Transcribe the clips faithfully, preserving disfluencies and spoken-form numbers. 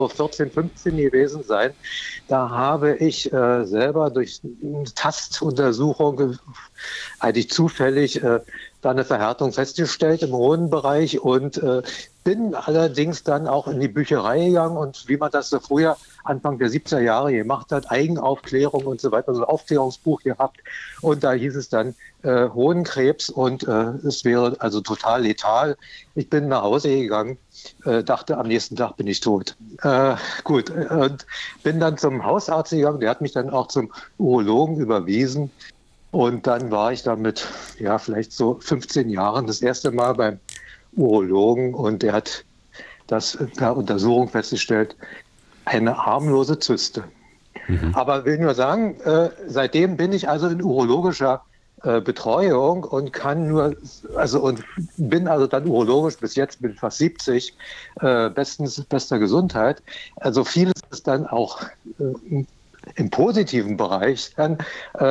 vierzehn, fünfzehn gewesen sein. Da habe ich äh, selber durch eine Tastuntersuchung eigentlich zufällig äh, da eine Verhärtung festgestellt im Hodenbereich und äh, bin allerdings dann auch in die Bücherei gegangen und wie man das so früher Anfang der siebziger Jahre gemacht hat, Eigenaufklärung und so weiter, so ein Aufklärungsbuch gehabt und da hieß es dann äh, Hodenkrebs und äh, es wäre also total letal. Ich bin nach Hause gegangen, äh, dachte, am nächsten Tag bin ich tot. Äh, gut, und bin dann zum Hausarzt gegangen, der hat mich dann auch zum Urologen überwiesen. Und dann war ich da mit, ja, vielleicht so fünfzehn Jahren das erste Mal beim Urologen und der hat das per Untersuchung festgestellt, eine harmlose Zyste. Mhm. Aber will nur sagen, äh, seitdem bin ich also in urologischer äh, Betreuung und kann nur, also und bin also dann urologisch bis jetzt, bin fast siebzig, äh, bestens, bester Gesundheit. Also vieles ist dann auch äh, im positiven Bereich dann, äh,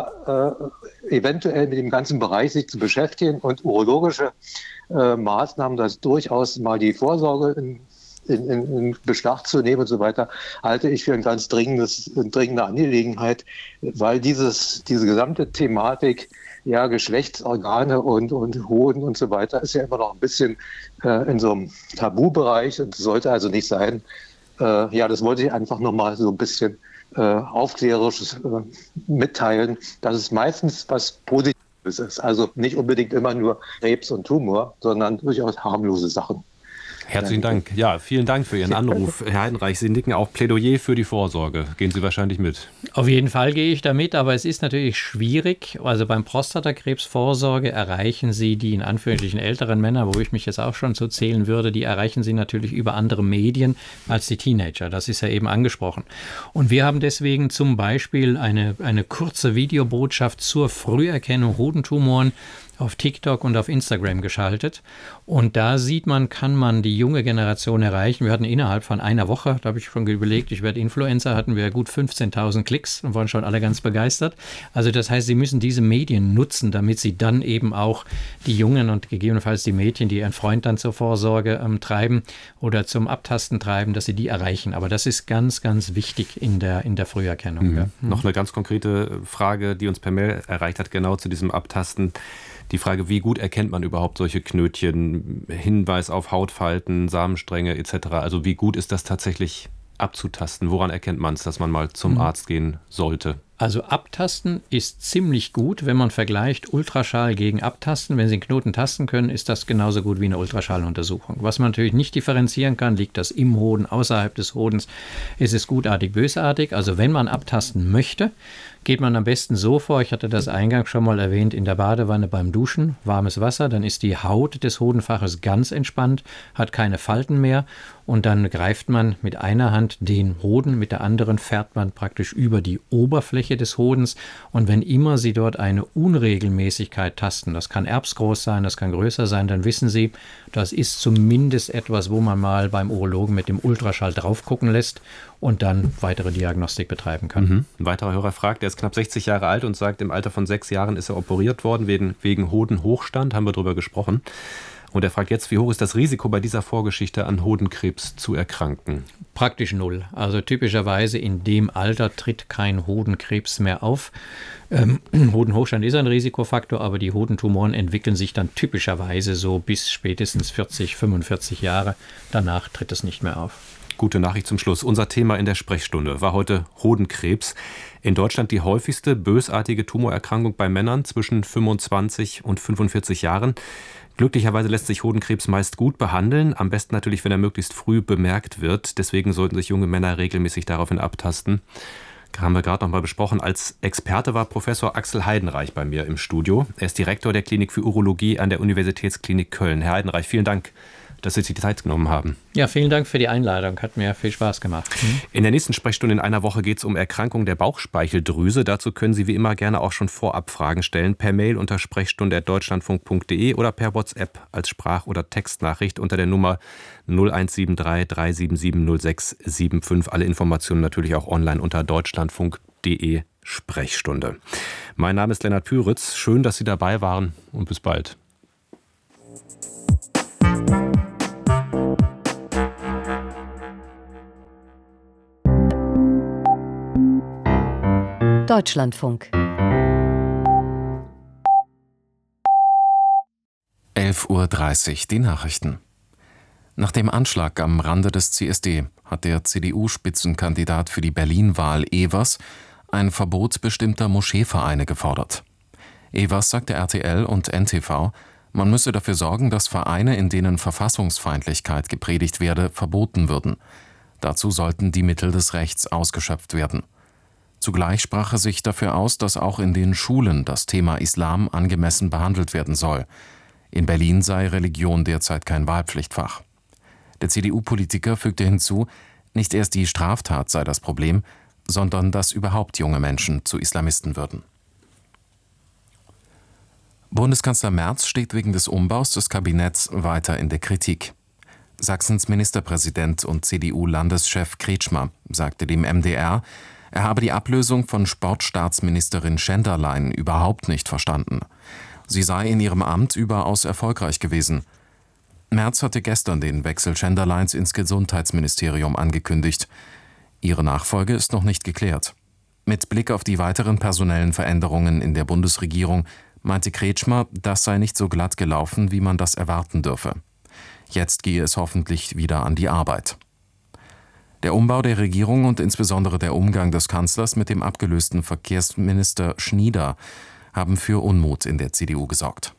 aber äh, eventuell mit dem ganzen Bereich sich zu beschäftigen und urologische äh, Maßnahmen, das durchaus mal die Vorsorge in, in, in Beschlag zu nehmen und so weiter, halte ich für ein ganz dringendes, eine dringende Angelegenheit, weil dieses, diese gesamte Thematik, ja, Geschlechtsorgane und, und Hoden und so weiter, ist ja immer noch ein bisschen äh, in so einem Tabubereich und sollte also nicht sein. Äh, ja, das wollte ich einfach nochmal so ein bisschen äh, aufklärerisch äh, mitteilen, dass es meistens was Positives ist. Also nicht unbedingt immer nur Krebs und Tumor, sondern durchaus harmlose Sachen. Herzlichen Dank. Ja, vielen Dank für Ihren Anruf, Herr Heidenreich. Sie nicken auch Plädoyer für die Vorsorge. Gehen Sie wahrscheinlich mit? Auf jeden Fall gehe ich da mit, aber es ist natürlich schwierig. Also beim Prostatakrebsvorsorge erreichen Sie die in Anführungsstrichen älteren Männer, wo ich mich jetzt auch schon so zählen würde, die erreichen Sie natürlich über andere Medien als die Teenager. Das ist ja eben angesprochen. Und wir haben deswegen zum Beispiel eine, eine kurze Videobotschaft zur Früherkennung Hodentumoren auf TikTok und auf Instagram geschaltet. Und da sieht man, kann man die junge Generation erreichen. Wir hatten innerhalb von einer Woche, da habe ich schon überlegt, ich werde Influencer, hatten wir gut fünfzehntausend Klicks und waren schon alle ganz begeistert. Also das heißt, Sie müssen diese Medien nutzen, damit Sie dann eben auch die Jungen und gegebenenfalls die Mädchen, die ihren Freund dann zur Vorsorge ähm, treiben oder zum Abtasten treiben, dass Sie die erreichen. Aber das ist ganz, ganz wichtig in der, in der Früherkennung. Mhm. Ja. Mhm. Noch eine ganz konkrete Frage, die uns per Mail erreicht hat, genau zu diesem Abtasten. Die Frage, wie gut erkennt man überhaupt solche Knötchen, Hinweis auf Hautfalten, Samenstränge et cetera. Also wie gut ist das tatsächlich abzutasten? Woran erkennt man es, dass man mal zum Arzt gehen sollte? Also Abtasten ist ziemlich gut, wenn man vergleicht Ultraschall gegen Abtasten. Wenn Sie einen Knoten tasten können, ist das genauso gut wie eine Ultraschalluntersuchung. Was man natürlich nicht differenzieren kann, liegt das im Hoden, außerhalb des Hodens, ist es gutartig, bösartig. Also wenn man abtasten möchte, geht man am besten so vor, ich hatte das eingangs schon mal erwähnt, in der Badewanne beim Duschen, warmes Wasser, dann ist die Haut des Hodenfaches ganz entspannt, hat keine Falten mehr und dann greift man mit einer Hand den Hoden, mit der anderen fährt man praktisch über die Oberfläche des Hodens und wenn immer Sie dort eine Unregelmäßigkeit tasten, das kann erbsgroß sein, das kann größer sein, dann wissen Sie, das ist zumindest etwas, wo man mal beim Urologen mit dem Ultraschall drauf gucken lässt und dann weitere Diagnostik betreiben kann. Mhm. Ein weiterer Hörer fragt, er ist knapp sechzig Jahre alt und sagt, im Alter von sechs Jahren ist er operiert worden wegen, wegen Hodenhochstand, haben wir darüber gesprochen. Und er fragt jetzt, wie hoch ist das Risiko bei dieser Vorgeschichte an Hodenkrebs zu erkranken? Praktisch null. Also typischerweise in dem Alter tritt kein Hodenkrebs mehr auf. Ähm, Hodenhochstand ist ein Risikofaktor, aber die Hodentumoren entwickeln sich dann typischerweise so bis spätestens vierzig, fünfundvierzig Jahre. Danach tritt es nicht mehr auf. Gute Nachricht zum Schluss. Unser Thema in der Sprechstunde war heute Hodenkrebs. In Deutschland die häufigste bösartige Tumorerkrankung bei Männern zwischen fünfundzwanzig und fünfundvierzig Jahren. Glücklicherweise lässt sich Hodenkrebs meist gut behandeln, am besten natürlich, wenn er möglichst früh bemerkt wird. Deswegen sollten sich junge Männer regelmäßig daraufhin abtasten. Haben wir gerade noch mal besprochen. Als Experte war Professor Axel Heidenreich bei mir im Studio. Er ist Direktor der Klinik für Urologie an der Universitätsklinik Köln. Herr Heidenreich, vielen Dank, dass Sie sich die Zeit genommen haben. Ja, vielen Dank für die Einladung. Hat mir viel Spaß gemacht. Mhm. In der nächsten Sprechstunde in einer Woche geht es um Erkrankung der Bauchspeicheldrüse. Dazu können Sie wie immer gerne auch schon vorab Fragen stellen. Per Mail unter sprechstunde at deutschlandfunk punkt de oder per WhatsApp als Sprach- oder Textnachricht unter der Nummer null eins sieben drei drei sieben sieben null sechs sieben fünf. Alle Informationen natürlich auch online unter deutschlandfunk punkt de Sprechstunde. Mein Name ist Lennart Püritz. Schön, dass Sie dabei waren und bis bald. Deutschlandfunk. elf Uhr dreißig, die Nachrichten. Nach dem Anschlag am Rande des C S D hat der C D U-Spitzenkandidat für die Berlin-Wahl Evers ein Verbot bestimmter Moscheevereine gefordert. Evers sagte R T L und N T V, man müsse dafür sorgen, dass Vereine, in denen Verfassungsfeindlichkeit gepredigt werde, verboten würden. Dazu sollten die Mittel des Rechts ausgeschöpft werden. Zugleich sprach er sich dafür aus, dass auch in den Schulen das Thema Islam angemessen behandelt werden soll. In Berlin sei Religion derzeit kein Wahlpflichtfach. Der C D U-Politiker fügte hinzu, nicht erst die Straftat sei das Problem, sondern dass überhaupt junge Menschen zu Islamisten würden. Bundeskanzler Merz steht wegen des Umbaus des Kabinetts weiter in der Kritik. Sachsens Ministerpräsident und C D U-Landeschef Kretschmer sagte dem M D R, er habe die Ablösung von Sportstaatsministerin Schenderlein überhaupt nicht verstanden. Sie sei in ihrem Amt überaus erfolgreich gewesen. Merz hatte gestern den Wechsel Schenderleins ins Gesundheitsministerium angekündigt. Ihre Nachfolge ist noch nicht geklärt. Mit Blick auf die weiteren personellen Veränderungen in der Bundesregierung meinte Kretschmer, das sei nicht so glatt gelaufen, wie man das erwarten dürfe. Jetzt gehe es hoffentlich wieder an die Arbeit. Der Umbau der Regierung und insbesondere der Umgang des Kanzlers mit dem abgelösten Verkehrsminister Schnieder haben für Unmut in der C D U gesorgt.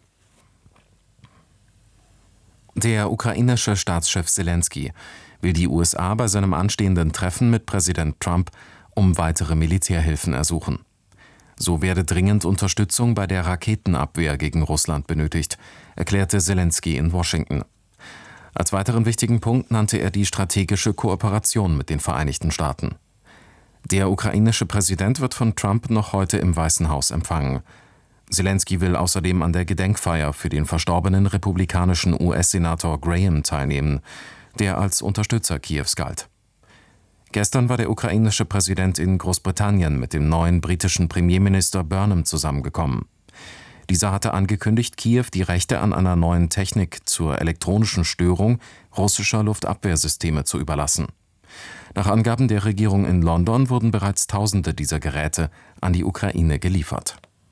Der ukrainische Staatschef Selenskyj will die U S A bei seinem anstehenden Treffen mit Präsident Trump um weitere Militärhilfen ersuchen. So werde dringend Unterstützung bei der Raketenabwehr gegen Russland benötigt, erklärte Selenskyj in Washington. Als weiteren wichtigen Punkt nannte er die strategische Kooperation mit den Vereinigten Staaten. Der ukrainische Präsident wird von Trump noch heute im Weißen Haus empfangen. Selenskyj will außerdem an der Gedenkfeier für den verstorbenen republikanischen U S-Senator Graham teilnehmen, der als Unterstützer Kiews galt. Gestern war der ukrainische Präsident in Großbritannien mit dem neuen britischen Premierminister Burnham zusammengekommen. Dieser hatte angekündigt, Kiew die Rechte an einer neuen Technik zur elektronischen Störung russischer Luftabwehrsysteme zu überlassen. Nach Angaben der Regierung in London wurden bereits Tausende dieser Geräte an die Ukraine geliefert.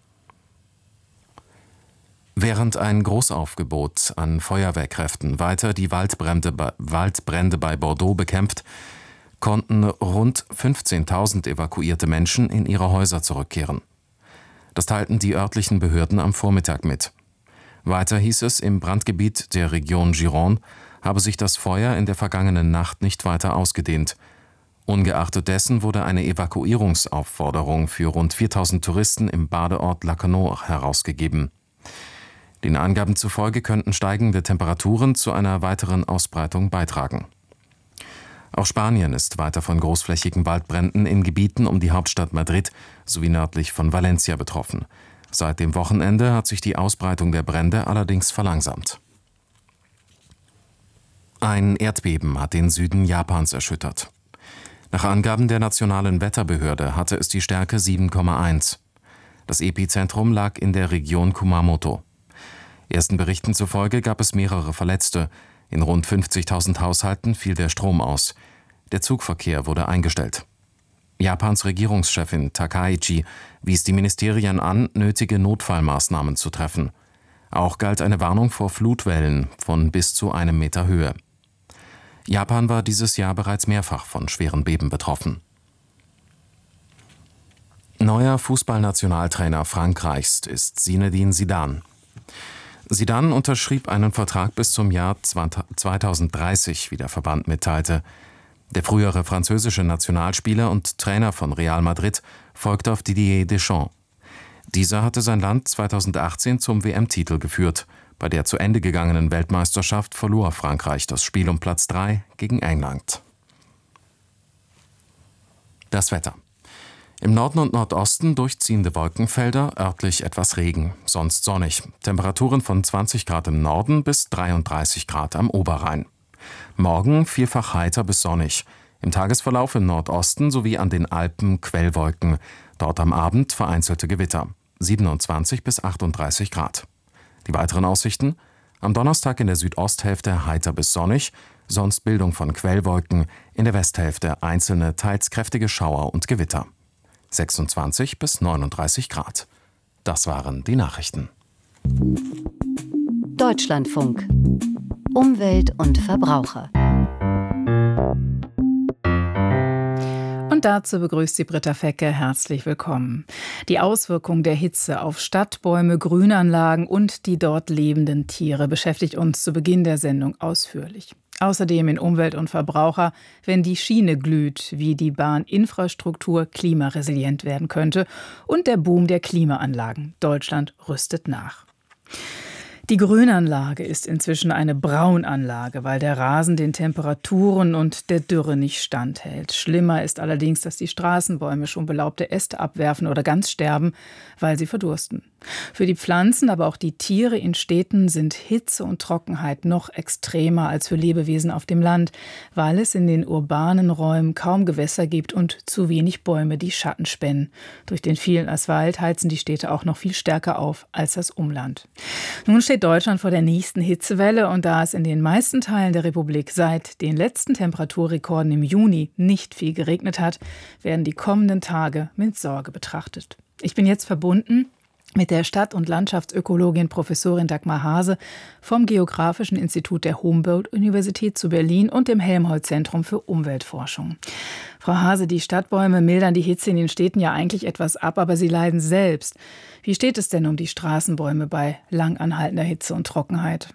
Während ein Großaufgebot an Feuerwehrkräften weiter die Waldbrände bei, Waldbrände bei Bordeaux bekämpft, konnten rund fünfzehntausend evakuierte Menschen in ihre Häuser zurückkehren. Das teilten die örtlichen Behörden am Vormittag mit. Weiter hieß es, im Brandgebiet der Region Gironde habe sich das Feuer in der vergangenen Nacht nicht weiter ausgedehnt. Ungeachtet dessen wurde eine Evakuierungsaufforderung für rund viertausend Touristen im Badeort Lacanau herausgegeben. Den Angaben zufolge könnten steigende Temperaturen zu einer weiteren Ausbreitung beitragen. Auch Spanien ist weiter von großflächigen Waldbränden in Gebieten um die Hauptstadt Madrid sowie nördlich von Valencia betroffen. Seit dem Wochenende hat sich die Ausbreitung der Brände allerdings verlangsamt. Ein Erdbeben hat den Süden Japans erschüttert. Nach Angaben der nationalen Wetterbehörde hatte es die Stärke sieben Komma eins. Das Epizentrum lag in der Region Kumamoto. Ersten Berichten zufolge gab es mehrere Verletzte. In rund fünfzigtausend Haushalten fiel der Strom aus. Der Zugverkehr wurde eingestellt. Japans Regierungschefin Takaichi wies die Ministerien an, nötige Notfallmaßnahmen zu treffen. Auch galt eine Warnung vor Flutwellen von bis zu einem Meter Höhe. Japan war dieses Jahr bereits mehrfach von schweren Beben betroffen. Neuer Fußballnationaltrainer Frankreichs ist Zinedine Zidane. Zidane unterschrieb einen Vertrag bis zum Jahr zweitausenddreißig, wie der Verband mitteilte. Der frühere französische Nationalspieler und Trainer von Real Madrid folgte auf Didier Deschamps. Dieser hatte sein Land zweitausendachtzehn zum W M-Titel geführt. Bei der zu Ende gegangenen Weltmeisterschaft verlor Frankreich das Spiel um Platz drei gegen England. Das Wetter. Im Norden und Nordosten durchziehende Wolkenfelder, örtlich etwas Regen, sonst sonnig. Temperaturen von zwanzig Grad im Norden bis dreiunddreißig Grad am Oberrhein. Morgen vielfach heiter bis sonnig. Im Tagesverlauf im Nordosten sowie an den Alpen Quellwolken. Dort am Abend vereinzelte Gewitter. siebenundzwanzig bis achtunddreißig Grad. Die weiteren Aussichten? Am Donnerstag in der Südosthälfte heiter bis sonnig, sonst Bildung von Quellwolken, in der Westhälfte einzelne teils kräftige Schauer und Gewitter. sechsundzwanzig bis neununddreißig Grad. Das waren die Nachrichten. Deutschlandfunk. Umwelt und Verbraucher. Und dazu begrüßt sie Britta Fecke. Herzlich willkommen. Die Auswirkungen der Hitze auf Stadtbäume, Grünanlagen und die dort lebenden Tiere beschäftigt uns zu Beginn der Sendung ausführlich. Außerdem in Umwelt und Verbraucher, wenn die Schiene glüht, wie die Bahninfrastruktur klimaresilient werden könnte und der Boom der Klimaanlagen. Deutschland rüstet nach. Die Grünanlage ist inzwischen eine Braunanlage, weil der Rasen den Temperaturen und der Dürre nicht standhält. Schlimmer ist allerdings, dass die Straßenbäume schon belaubte Äste abwerfen oder ganz sterben, weil sie verdursten. Für die Pflanzen, aber auch die Tiere in Städten sind Hitze und Trockenheit noch extremer als für Lebewesen auf dem Land, weil es in den urbanen Räumen kaum Gewässer gibt und zu wenig Bäume, die Schatten spenden. Durch den vielen Asphalt heizen die Städte auch noch viel stärker auf als das Umland. Nun steht Deutschland vor der nächsten Hitzewelle und da es in den meisten Teilen der Republik seit den letzten Temperaturrekorden im Juni nicht viel geregnet hat, werden die kommenden Tage mit Sorge betrachtet. Ich bin jetzt verbunden mit der Stadt- und Landschaftsökologin Professorin Dagmar Haase vom Geographischen Institut der Humboldt-Universität zu Berlin und dem Helmholtz-Zentrum für Umweltforschung. Frau Haase, die Stadtbäume mildern die Hitze in den Städten ja eigentlich etwas ab, aber sie leiden selbst. Wie steht es denn um die Straßenbäume bei lang anhaltender Hitze und Trockenheit?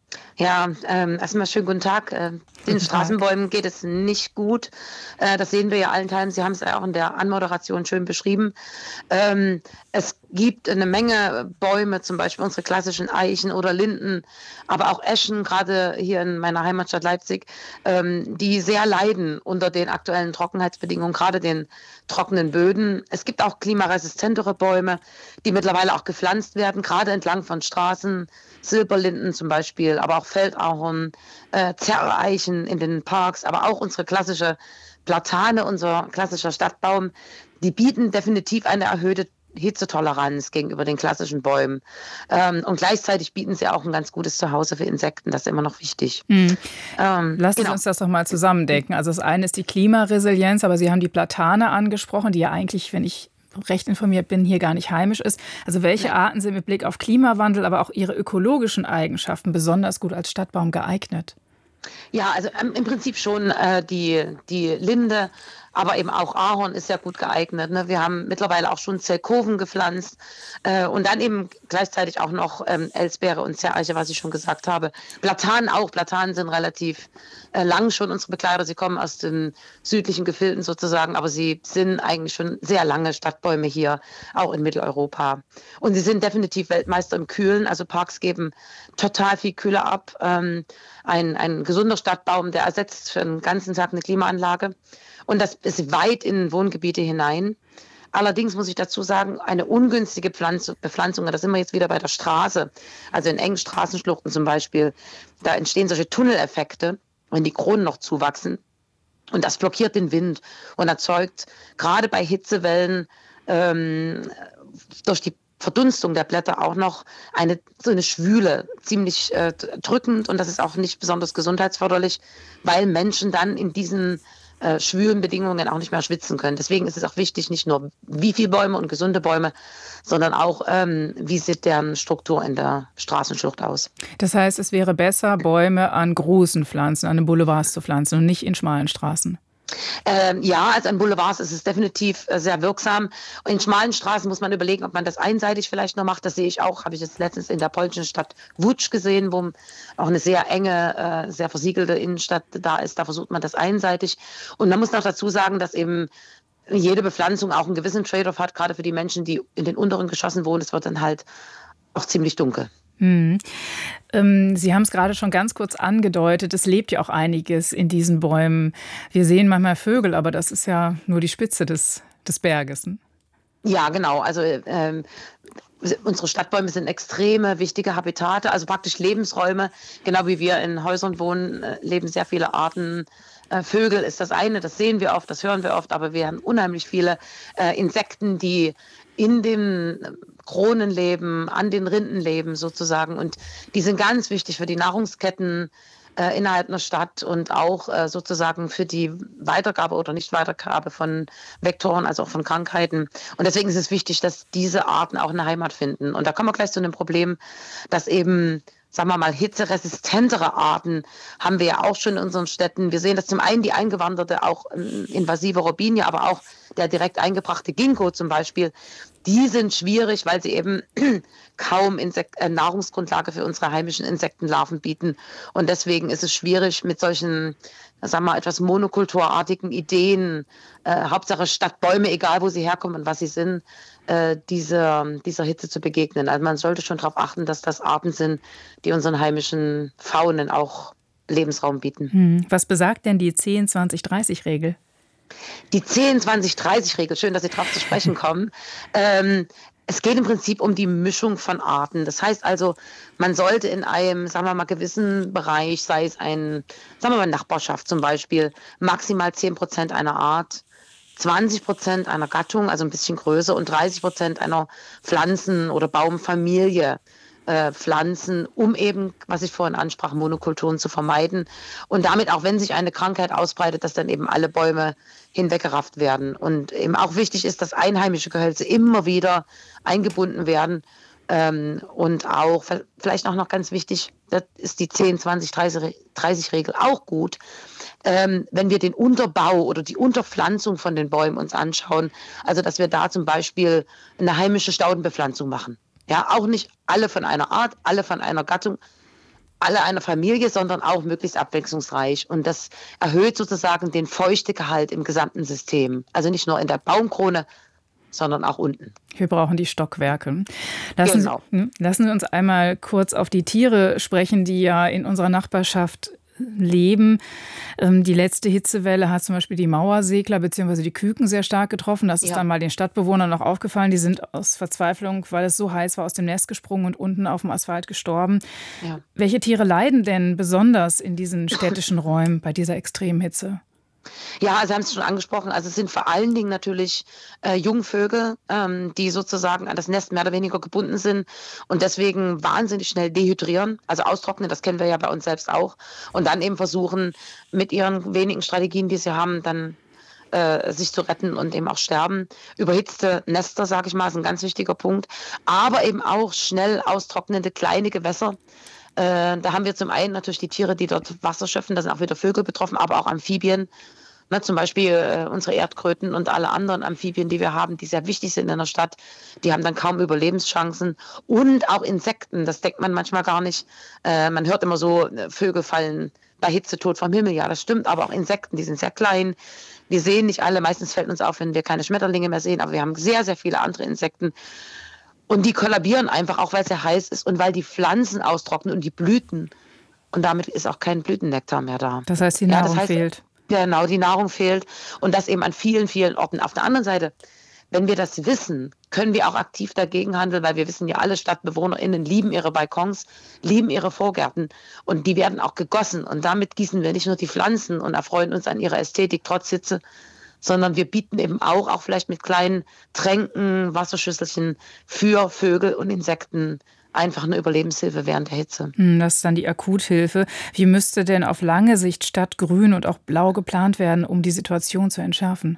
Ja, ähm, erstmal schönen guten Tag. Äh, den Straßenbäumen geht es nicht gut. Äh, das sehen wir ja allenthalben. Sie haben es ja auch in der Anmoderation schön beschrieben. Ähm, es gibt eine Menge Bäume, zum Beispiel unsere klassischen Eichen oder Linden, aber auch Eschen, gerade hier in meiner Heimatstadt Leipzig, ähm, die sehr leiden unter den aktuellen Trockenheitsbedingungen, gerade den trockenen Böden. Es gibt auch klimaresistentere Bäume, die mittlerweile auch gepflanzt werden, gerade entlang von Straßen, Silberlinden zum Beispiel, aber auch Feldahorn, äh, Zerreichen in den Parks, aber auch unsere klassische Platane, unser klassischer Stadtbaum, die bieten definitiv eine erhöhte Hitzetoleranz gegenüber den klassischen Bäumen. Ähm, und gleichzeitig bieten sie auch ein ganz gutes Zuhause für Insekten. Das ist immer noch wichtig. Hm. Ähm, Lassen Sie genau. uns das doch mal zusammendenken. Also das eine ist die Klimaresilienz, aber Sie haben die Platane angesprochen, die ja eigentlich, wenn ich recht informiert bin, hier gar nicht heimisch ist. Also welche ja. Arten sind mit Blick auf Klimawandel, aber auch ihre ökologischen Eigenschaften besonders gut als Stadtbaum geeignet? Ja, also ähm, im Prinzip schon äh, die, die Linde, aber eben auch Ahorn ist ja gut geeignet. Ne? Wir haben mittlerweile auch schon Zelkoven gepflanzt äh, und dann eben gleichzeitig auch noch ähm, Elsbeere und Zerreiche, was ich schon gesagt habe. Platanen auch. Platanen sind relativ äh, lang schon unsere Begleiter. Sie kommen aus den südlichen Gefilden sozusagen, aber sie sind eigentlich schon sehr lange Stadtbäume hier, auch in Mitteleuropa. Und sie sind definitiv Weltmeister im Kühlen. Also Parks geben total viel Kühle ab. Ähm, ein, ein gesunder Stadtbaum, der ersetzt für den ganzen Tag eine Klimaanlage. Und das ist weit in Wohngebiete hinein. Allerdings muss ich dazu sagen, eine ungünstige Pflanz- Bepflanzung, da sind wir jetzt wieder bei der Straße, also in engen Straßenschluchten zum Beispiel, da entstehen solche Tunneleffekte, wenn die Kronen noch zuwachsen. Und das blockiert den Wind und erzeugt gerade bei Hitzewellen ähm, durch die Verdunstung der Blätter auch noch eine so eine Schwüle, ziemlich äh, drückend, und das ist auch nicht besonders gesundheitsförderlich, weil Menschen dann in diesen äh, schwülen Bedingungen auch nicht mehr schwitzen können. Deswegen ist es auch wichtig, nicht nur wie viele Bäume und gesunde Bäume, sondern auch ähm, wie sieht deren Struktur in der Straßenschlucht aus. Das heißt, es wäre besser, Bäume an großen Pflanzen, an den Boulevards zu pflanzen und nicht in schmalen Straßen. Ähm, ja, also an Boulevards ist es definitiv äh, sehr wirksam. In schmalen Straßen muss man überlegen, ob man das einseitig vielleicht noch macht. Das sehe ich auch, habe ich jetzt letztens in der polnischen Stadt Łódź gesehen, wo auch eine sehr enge, äh, sehr versiegelte Innenstadt da ist. Da versucht man das einseitig. Und man muss noch dazu sagen, dass eben jede Bepflanzung auch einen gewissen Trade-off hat, gerade für die Menschen, die in den unteren Geschossen wohnen. Es wird dann halt auch ziemlich dunkel. Hm. Ähm, Sie haben es gerade schon ganz kurz angedeutet, es lebt ja auch einiges in diesen Bäumen. Wir sehen manchmal Vögel, aber das ist ja nur die Spitze des, des Berges. Hm? Ja, genau. Also ähm, unsere Stadtbäume sind extreme wichtige Habitate, also praktisch Lebensräume. Genau wie wir in Häusern wohnen, äh, leben sehr viele Arten. Äh, Vögel ist das eine, das sehen wir oft, das hören wir oft, aber wir haben unheimlich viele äh, Insekten, die in den Kronen leben, an den Rinden leben sozusagen. Und die sind ganz wichtig für die Nahrungsketten äh, innerhalb einer Stadt und auch äh, sozusagen für die Weitergabe oder Nicht-Weitergabe von Vektoren, also auch von Krankheiten. Und deswegen ist es wichtig, dass diese Arten auch eine Heimat finden. Und da kommen wir gleich zu einem Problem, dass eben, sagen wir mal, hitzeresistentere Arten haben wir ja auch schon in unseren Städten. Wir sehen, dass zum einen die eingewanderte, auch ähm, invasive Robinie, aber auch der direkt eingebrachte Ginkgo zum Beispiel, die sind schwierig, weil sie eben kaum Insekt- äh, Nahrungsgrundlage für unsere heimischen Insektenlarven bieten. Und deswegen ist es schwierig, mit solchen, sagen wir mal, etwas monokulturartigen Ideen, äh, Hauptsache Stadtbäume, egal wo sie herkommen und was sie sind, äh, dieser, dieser Hitze zu begegnen. Also man sollte schon darauf achten, dass das Arten sind, die unseren heimischen Faunen auch Lebensraum bieten. Hm. Was besagt denn die zehn zwanzig dreißig Regel? Die zehn zwanzig dreißig Regel, schön, dass Sie darauf zu sprechen kommen. Ähm, es geht im Prinzip um die Mischung von Arten. Das heißt also, man sollte in einem, sagen wir mal, gewissen Bereich, sei es ein, sagen wir mal, Nachbarschaft zum Beispiel, maximal zehn Prozent einer Art, zwanzig Prozent einer Gattung, also ein bisschen größer, und dreißig Prozent einer Pflanzen- oder Baumfamilie äh, pflanzen, um eben, was ich vorhin ansprach, Monokulturen zu vermeiden. Und damit, auch wenn sich eine Krankheit ausbreitet, dass dann eben alle Bäume hinweggerafft werden. Und eben auch wichtig ist, dass einheimische Gehölze immer wieder eingebunden werden. Ähm, und auch, vielleicht auch noch ganz wichtig, das ist die zehn zwanzig dreißig Regel auch gut. Ähm, wenn wir den Unterbau oder die Unterpflanzung von den Bäumen uns anschauen, also dass wir da zum Beispiel eine heimische Staudenbepflanzung machen. Ja, auch nicht alle von einer Art, alle von einer Gattung, alle einer Familie, sondern auch möglichst abwechslungsreich. Und das erhöht sozusagen den Feuchtegehalt im gesamten System. Also nicht nur in der Baumkrone, sondern auch unten. Wir brauchen die Stockwerke. Lassen, genau. Sie, lassen Sie uns einmal kurz auf die Tiere sprechen, die ja in unserer Nachbarschaft leben. Die letzte Hitzewelle hat zum Beispiel die Mauersegler bzw. die Küken sehr stark getroffen. Das ist ja dann mal den Stadtbewohnern noch aufgefallen. Die sind aus Verzweiflung, weil es so heiß war, aus dem Nest gesprungen und unten auf dem Asphalt gestorben. Ja. Welche Tiere leiden denn besonders in diesen städtischen Räumen bei dieser extremen Hitze? Ja, also haben Sie schon angesprochen, also es sind vor allen Dingen natürlich äh, Jungvögel, ähm, die sozusagen an das Nest mehr oder weniger gebunden sind und deswegen wahnsinnig schnell dehydrieren, also austrocknen, das kennen wir ja bei uns selbst auch, und dann eben versuchen, mit ihren wenigen Strategien, die sie haben, dann äh, sich zu retten und eben auch sterben. Überhitzte Nester, sage ich mal, ist ein ganz wichtiger Punkt, aber eben auch schnell austrocknende kleine Gewässer. Äh, da haben wir zum einen natürlich die Tiere, die dort Wasser schöpfen, da sind auch wieder Vögel betroffen, aber auch Amphibien. Ne, zum Beispiel äh, unsere Erdkröten und alle anderen Amphibien, die wir haben, die sehr wichtig sind in der Stadt, die haben dann kaum Überlebenschancen. Und auch Insekten, das denkt man manchmal gar nicht. Äh, man hört immer so, Vögel fallen bei Hitze tot vom Himmel. Ja, das stimmt, aber auch Insekten, die sind sehr klein. Wir sehen nicht alle, meistens fällt uns auf, wenn wir keine Schmetterlinge mehr sehen, aber wir haben sehr, sehr viele andere Insekten. Und die kollabieren einfach, auch weil es sehr heiß ist und weil die Pflanzen austrocknen und die Blüten. Und damit ist auch kein Blütennektar mehr da. Das heißt, die Nahrung ja, das heißt, fehlt. Genau, die Nahrung fehlt. Und das eben an vielen, vielen Orten. Auf der anderen Seite, wenn wir das wissen, können wir auch aktiv dagegen handeln, weil wir wissen ja, alle StadtbewohnerInnen lieben ihre Balkons, lieben ihre Vorgärten. Und die werden auch gegossen. Und damit gießen wir nicht nur die Pflanzen und erfreuen uns an ihrer Ästhetik trotz Hitze, sondern wir bieten eben auch, auch vielleicht mit kleinen Tränken, Wasserschüsselchen für Vögel und Insekten einfach eine Überlebenshilfe während der Hitze. Das ist dann die Akuthilfe. Wie müsste denn auf lange Sicht Stadt grün und auch blau geplant werden, um die Situation zu entschärfen?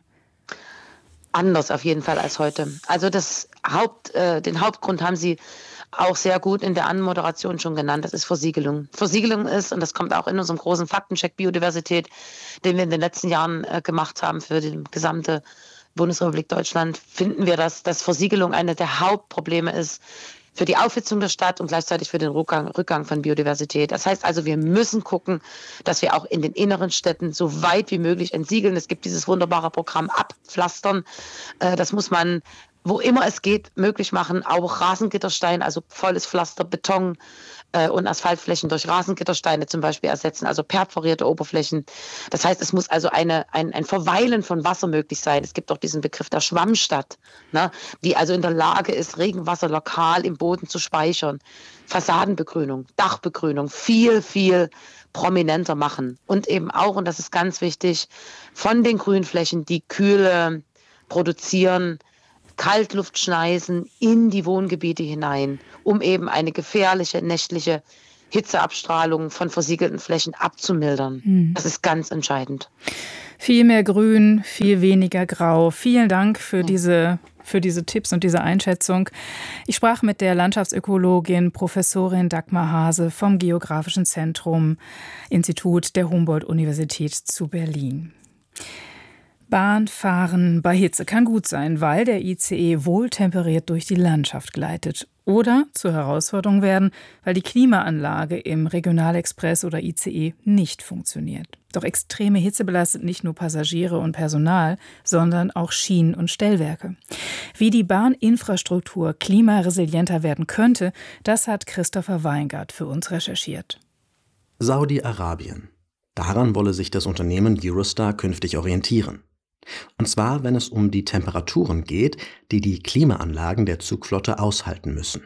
Anders auf jeden Fall als heute. Also das Haupt, äh, den Hauptgrund haben Sie auch sehr gut in der Anmoderation schon genannt, das ist Versiegelung. Versiegelung ist, und das kommt auch in unserem großen Faktencheck Biodiversität, den wir in den letzten Jahren äh, gemacht haben für die gesamte Bundesrepublik Deutschland, finden wir, dass, dass Versiegelung eine der Hauptprobleme ist für die Aufhitzung der Stadt und gleichzeitig für den Rückgang, Rückgang von Biodiversität. Das heißt also, wir müssen gucken, dass wir auch in den inneren Städten so weit wie möglich entsiegeln. Es gibt dieses wunderbare Programm Abpflastern. Äh, das muss man, wo immer es geht, möglich machen. Auch Rasengitterstein, also volles Pflaster, Beton äh, und Asphaltflächen durch Rasengittersteine zum Beispiel ersetzen, also perforierte Oberflächen. Das heißt, es muss also eine, ein, ein Verweilen von Wasser möglich sein. Es gibt auch diesen Begriff der Schwammstadt, ne, die also in der Lage ist, Regenwasser lokal im Boden zu speichern. Fassadenbegrünung, Dachbegrünung, viel, viel prominenter machen. Und eben auch, und das ist ganz wichtig, von den Grünflächen, die Kühle produzieren, Kaltluftschneisen in die Wohngebiete hinein, um eben eine gefährliche nächtliche Hitzeabstrahlung von versiegelten Flächen abzumildern. Hm. Das ist ganz entscheidend. Viel mehr Grün, viel weniger Grau. Vielen Dank für diese, für diese Tipps und diese Einschätzung. Ich sprach mit der Landschaftsökologin Professorin Dagmar Hase vom Geografischen Zentrum Institut der Humboldt-Universität zu Berlin. Bahnfahren bei Hitze kann gut sein, weil der I C E wohltemperiert durch die Landschaft gleitet. Oder zur Herausforderung werden, weil die Klimaanlage im Regionalexpress oder I C E nicht funktioniert. Doch extreme Hitze belastet nicht nur Passagiere und Personal, sondern auch Schienen und Stellwerke. Wie die Bahninfrastruktur klimaresilienter werden könnte, das hat Christopher Weingart für uns recherchiert. Saudi-Arabien. Daran wolle sich das Unternehmen Eurostar künftig orientieren. Und zwar, wenn es um die Temperaturen geht, die die Klimaanlagen der Zugflotte aushalten müssen.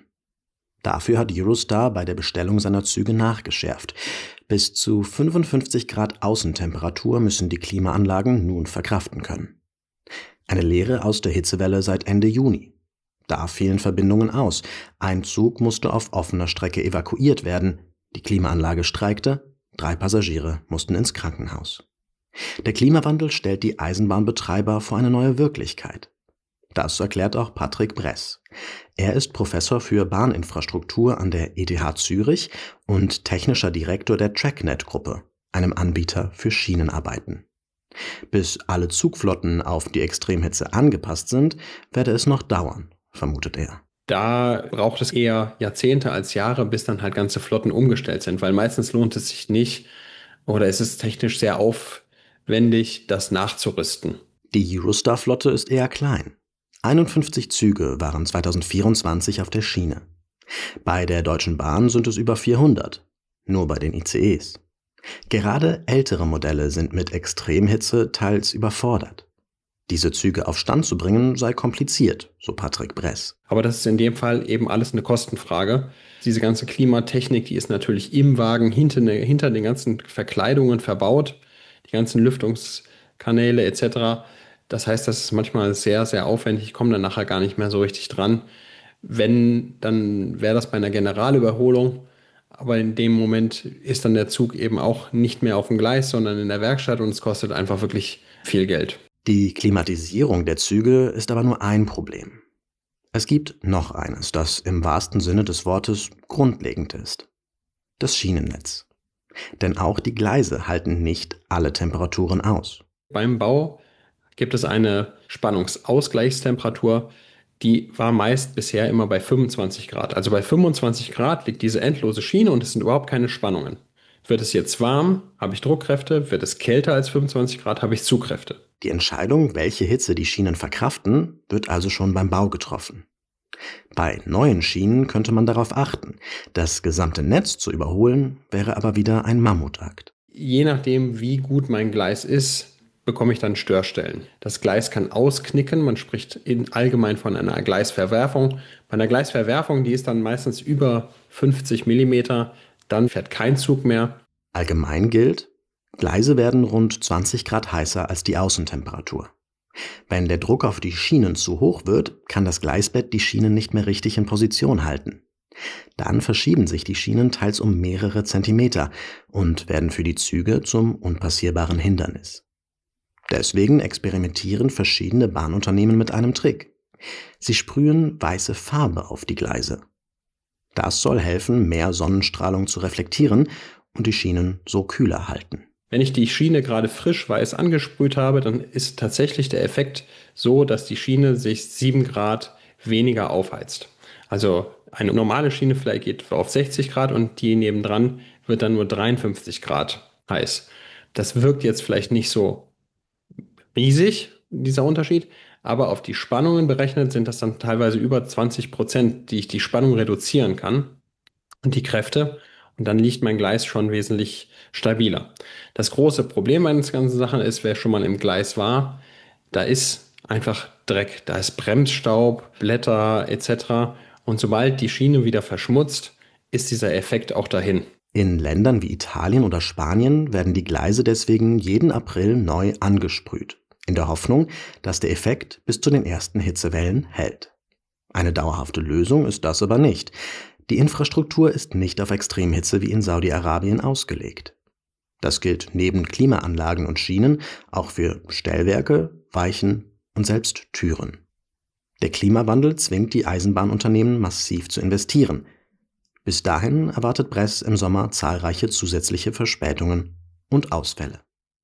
Dafür hat Eurostar bei der Bestellung seiner Züge nachgeschärft. Bis zu fünfundfünfzig Grad Außentemperatur müssen die Klimaanlagen nun verkraften können. Eine Lehre aus der Hitzewelle seit Ende Juni. Da fielen Verbindungen aus. Ein Zug musste auf offener Strecke evakuiert werden. Die Klimaanlage streikte. Drei Passagiere mussten ins Krankenhaus. Der Klimawandel stellt die Eisenbahnbetreiber vor eine neue Wirklichkeit. Das erklärt auch Patrick Bress. Er ist Professor für Bahninfrastruktur an der E T H Zürich und technischer Direktor der TrackNet-Gruppe, einem Anbieter für Schienenarbeiten. Bis alle Zugflotten auf die Extremhitze angepasst sind, werde es noch dauern, vermutet er. Da braucht es eher Jahrzehnte als Jahre, bis dann halt ganze Flotten umgestellt sind, weil meistens lohnt es sich nicht oder es ist technisch sehr aufwendig, das nachzurüsten. Die Eurostar-Flotte ist eher klein. einundfünfzig Züge waren zweitausendvierundzwanzig auf der Schiene. Bei der Deutschen Bahn sind es über vierhundert, nur bei den I C Es. Gerade ältere Modelle sind mit Extremhitze teils überfordert. Diese Züge auf Stand zu bringen, sei kompliziert, so Patrick Bress. Aber das ist in dem Fall eben alles eine Kostenfrage. Diese ganze Klimatechnik, die ist natürlich im Wagen hinter, hinter den ganzen Verkleidungen verbaut, die ganzen Lüftungskanäle et cetera. Das heißt, das ist manchmal sehr, sehr aufwendig. Ich komme dann nachher gar nicht mehr so richtig dran. Wenn, dann wäre das bei einer Generalüberholung. Aber in dem Moment ist dann der Zug eben auch nicht mehr auf dem Gleis, sondern in der Werkstatt und es kostet einfach wirklich viel Geld. Die Klimatisierung der Züge ist aber nur ein Problem. Es gibt noch eines, das im wahrsten Sinne des Wortes grundlegend ist. Das Schienennetz. Denn auch die Gleise halten nicht alle Temperaturen aus. Beim Bau gibt es eine Spannungsausgleichstemperatur, die war meist bisher immer bei fünfundzwanzig Grad. Also bei fünfundzwanzig Grad liegt diese endlose Schiene und es sind überhaupt keine Spannungen. Wird es jetzt warm, habe ich Druckkräfte. Wird es kälter als fünfundzwanzig Grad, habe ich Zugkräfte. Die Entscheidung, welche Hitze die Schienen verkraften, wird also schon beim Bau getroffen. Bei neuen Schienen könnte man darauf achten. Das gesamte Netz zu überholen, wäre aber wieder ein Mammutakt. Je nachdem, wie gut mein Gleis ist, bekomme ich dann Störstellen. Das Gleis kann ausknicken, man spricht in allgemein von einer Gleisverwerfung. Bei einer Gleisverwerfung, die ist dann meistens über fünfzig Millimeter, dann fährt kein Zug mehr. Allgemein gilt, Gleise werden rund zwanzig Grad heißer als die Außentemperatur. Wenn der Druck auf die Schienen zu hoch wird, kann das Gleisbett die Schienen nicht mehr richtig in Position halten. Dann verschieben sich die Schienen teils um mehrere Zentimeter und werden für die Züge zum unpassierbaren Hindernis. Deswegen experimentieren verschiedene Bahnunternehmen mit einem Trick. Sie sprühen weiße Farbe auf die Gleise. Das soll helfen, mehr Sonnenstrahlung zu reflektieren und die Schienen so kühler halten. Wenn ich die Schiene gerade frisch weiß angesprüht habe, dann ist tatsächlich der Effekt so, dass die Schiene sich sieben Grad weniger aufheizt. Also eine normale Schiene vielleicht geht auf sechzig Grad und die nebendran wird dann nur dreiundfünfzig Grad heiß. Das wirkt jetzt vielleicht nicht so riesig, dieser Unterschied, aber auf die Spannungen berechnet sind das dann teilweise über zwanzig Prozent, die ich die Spannung reduzieren kann und die Kräfte. Und dann liegt mein Gleis schon wesentlich stabiler. Das große Problem bei den ganzen Sachen ist, wer schon mal im Gleis war, da ist einfach Dreck, da ist Bremsstaub, Blätter et cetera. Und sobald die Schiene wieder verschmutzt, ist dieser Effekt auch dahin. In Ländern wie Italien oder Spanien werden die Gleise deswegen jeden April neu angesprüht, in der Hoffnung, dass der Effekt bis zu den ersten Hitzewellen hält. Eine dauerhafte Lösung ist das aber nicht, Die Infrastruktur ist nicht auf Extremhitze wie in Saudi-Arabien ausgelegt. Das gilt neben Klimaanlagen und Schienen auch für Stellwerke, Weichen und selbst Türen. Der Klimawandel zwingt die Eisenbahnunternehmen massiv zu investieren. Bis dahin erwartet Bress im Sommer zahlreiche zusätzliche Verspätungen und Ausfälle.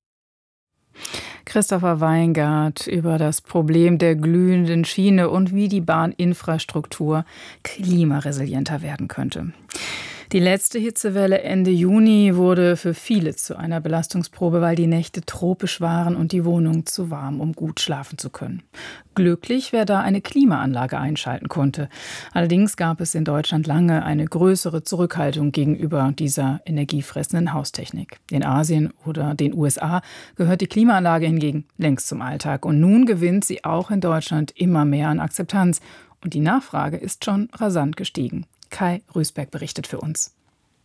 Christopher Weingart über das Problem der glühenden Schiene und wie die Bahninfrastruktur klimaresilienter werden könnte. Die letzte Hitzewelle Ende Juni wurde für viele zu einer Belastungsprobe, weil die Nächte tropisch waren und die Wohnung zu warm, um gut schlafen zu können. Glücklich, wer da eine Klimaanlage einschalten konnte. Allerdings gab es in Deutschland lange eine größere Zurückhaltung gegenüber dieser energiefressenden Haustechnik. In Asien oder den U S A gehört die Klimaanlage hingegen längst zum Alltag. Und nun gewinnt sie auch in Deutschland immer mehr an Akzeptanz. Und die Nachfrage ist schon rasant gestiegen. Kai Rüßberg berichtet für uns.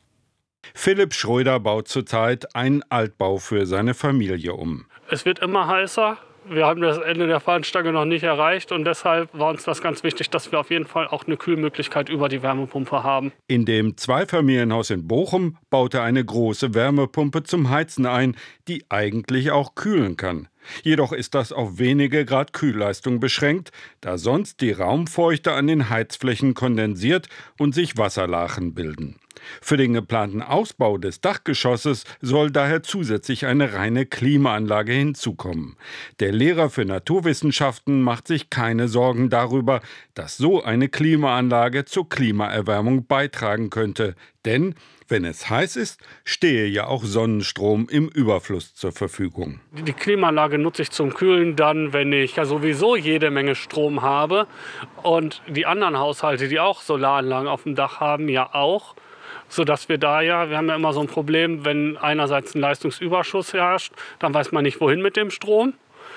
Philipp Schröder baut zurzeit einen Altbau für seine Familie um. Es wird immer heißer. Wir haben das Ende der Fahnenstange noch nicht erreicht und deshalb war uns das ganz wichtig, dass wir auf jeden Fall auch eine Kühlmöglichkeit über die Wärmepumpe haben. In dem Zweifamilienhaus in Bochum baut er eine große Wärmepumpe zum Heizen ein, die eigentlich auch kühlen kann. Jedoch ist das auf wenige Grad Kühlleistung beschränkt, da sonst die Raumfeuchte an den Heizflächen kondensiert und sich Wasserlachen bilden. Für den geplanten Ausbau des Dachgeschosses soll daher zusätzlich eine reine Klimaanlage hinzukommen. Der Lehrer für Naturwissenschaften macht sich keine Sorgen darüber, dass so eine Klimaanlage zur Klimaerwärmung beitragen könnte. Denn wenn es heiß ist, stehe ja auch Sonnenstrom im Überfluss zur Verfügung. Die Klimaanlage nutze ich zum Kühlen dann, wenn ich ja sowieso jede Menge Strom habe. Und die anderen Haushalte, die auch Solaranlagen auf dem Dach haben, ja auch. Sodass wir da ja, wir haben ja immer so ein Problem, wenn einerseits ein Leistungsüberschuss herrscht, dann weiß man nicht, wohin mit dem Strom.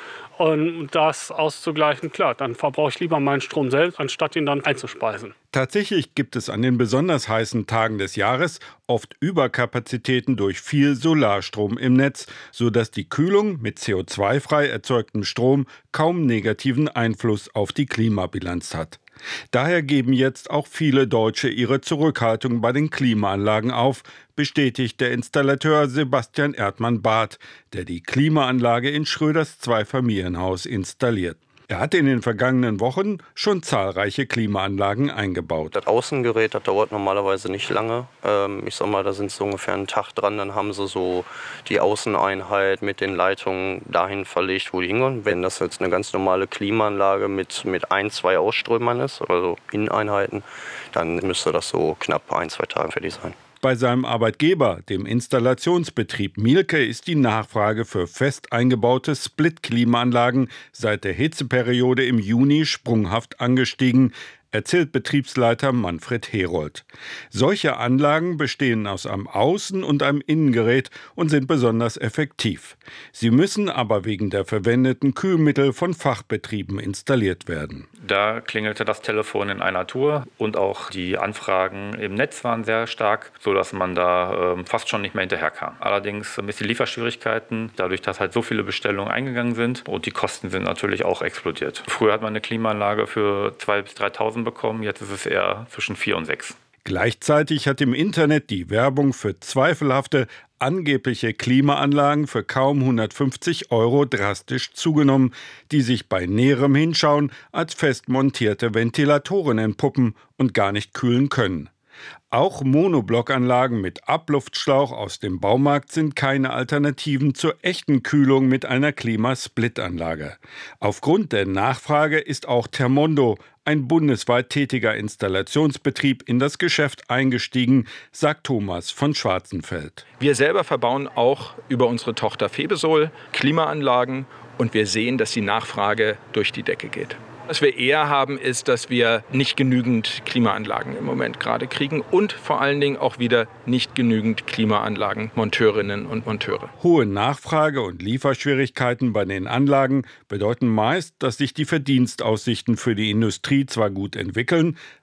Und das auszugleichen, klar, dann verbrauche ich lieber meinen Strom selbst, anstatt ihn dann einzuspeisen. Tatsächlich gibt es an den besonders heißen Tagen des Jahres oft Überkapazitäten durch viel Solarstrom im Netz, sodass die Kühlung mit C O zwei frei erzeugtem Strom kaum negativen Einfluss auf die Klimabilanz hat. Daher geben jetzt auch viele Deutsche ihre Zurückhaltung bei den Klimaanlagen auf, bestätigt der Installateur Sebastian Erdmann-Barth, der die Klimaanlage in Schröders Zweifamilienhaus installiert. Er hat in den vergangenen Wochen schon zahlreiche Klimaanlagen eingebaut. Das Außengerät, das dauert normalerweise nicht lange. Ähm, ich sag mal, da sind sie ungefähr einen Tag dran. Dann haben sie so die Außeneinheit mit den Leitungen dahin verlegt, wo die hingehen. Wenn das jetzt eine ganz normale Klimaanlage mit, mit ein, zwei Ausströmern ist, also Inneneinheiten, dann müsste das so knapp ein, zwei Tage fertig sein. Bei seinem Arbeitgeber, dem Installationsbetrieb Mielke, ist die Nachfrage für fest eingebaute Split-Klimaanlagen seit der Hitzeperiode im Juni sprunghaft angestiegen, erzählt Betriebsleiter Manfred Herold. Solche Anlagen bestehen aus einem Außen- und einem Innengerät und sind besonders effektiv. Sie müssen aber wegen der verwendeten Kühlmittel von Fachbetrieben installiert werden. Da klingelte das Telefon in einer Tour und auch die Anfragen im Netz waren sehr stark, sodass man da äh, fast schon nicht mehr hinterherkam. Allerdings ein bisschen Lieferschwierigkeiten, dadurch, dass halt so viele Bestellungen eingegangen sind und die Kosten sind natürlich auch explodiert. Früher hat man eine Klimaanlage für zweitausend bis dreitausend bekommen, jetzt ist es eher zwischen vier und sechs. Gleichzeitig hat im Internet die Werbung für zweifelhafte, angebliche Klimaanlagen für kaum hundertfünfzig Euro drastisch zugenommen, die sich bei näherem Hinschauen als fest montierte Ventilatoren entpuppen und gar nicht kühlen können. Auch Monoblockanlagen mit Abluftschlauch aus dem Baumarkt sind keine Alternativen zur echten Kühlung mit einer Klimasplitanlage. Aufgrund der Nachfrage ist auch Thermondo, ein bundesweit tätiger Installationsbetrieb, in das Geschäft eingestiegen, sagt Thomas von Schwarzenfeld. Wir selber verbauen auch über unsere Tochter Febesol Klimaanlagen und wir sehen, dass die Nachfrage durch die Decke geht. Was wir eher haben, ist, dass wir nicht genügend Klimaanlagen im Moment gerade kriegen und vor allen Dingen auch wieder nicht genügend Klimaanlagenmonteurinnen und Monteure. Hohe Nachfrage und Lieferschwierigkeiten bei den Anlagen bedeuten meist, dass sich die Verdienstaussichten für die Industrie zwar gut entwickeln,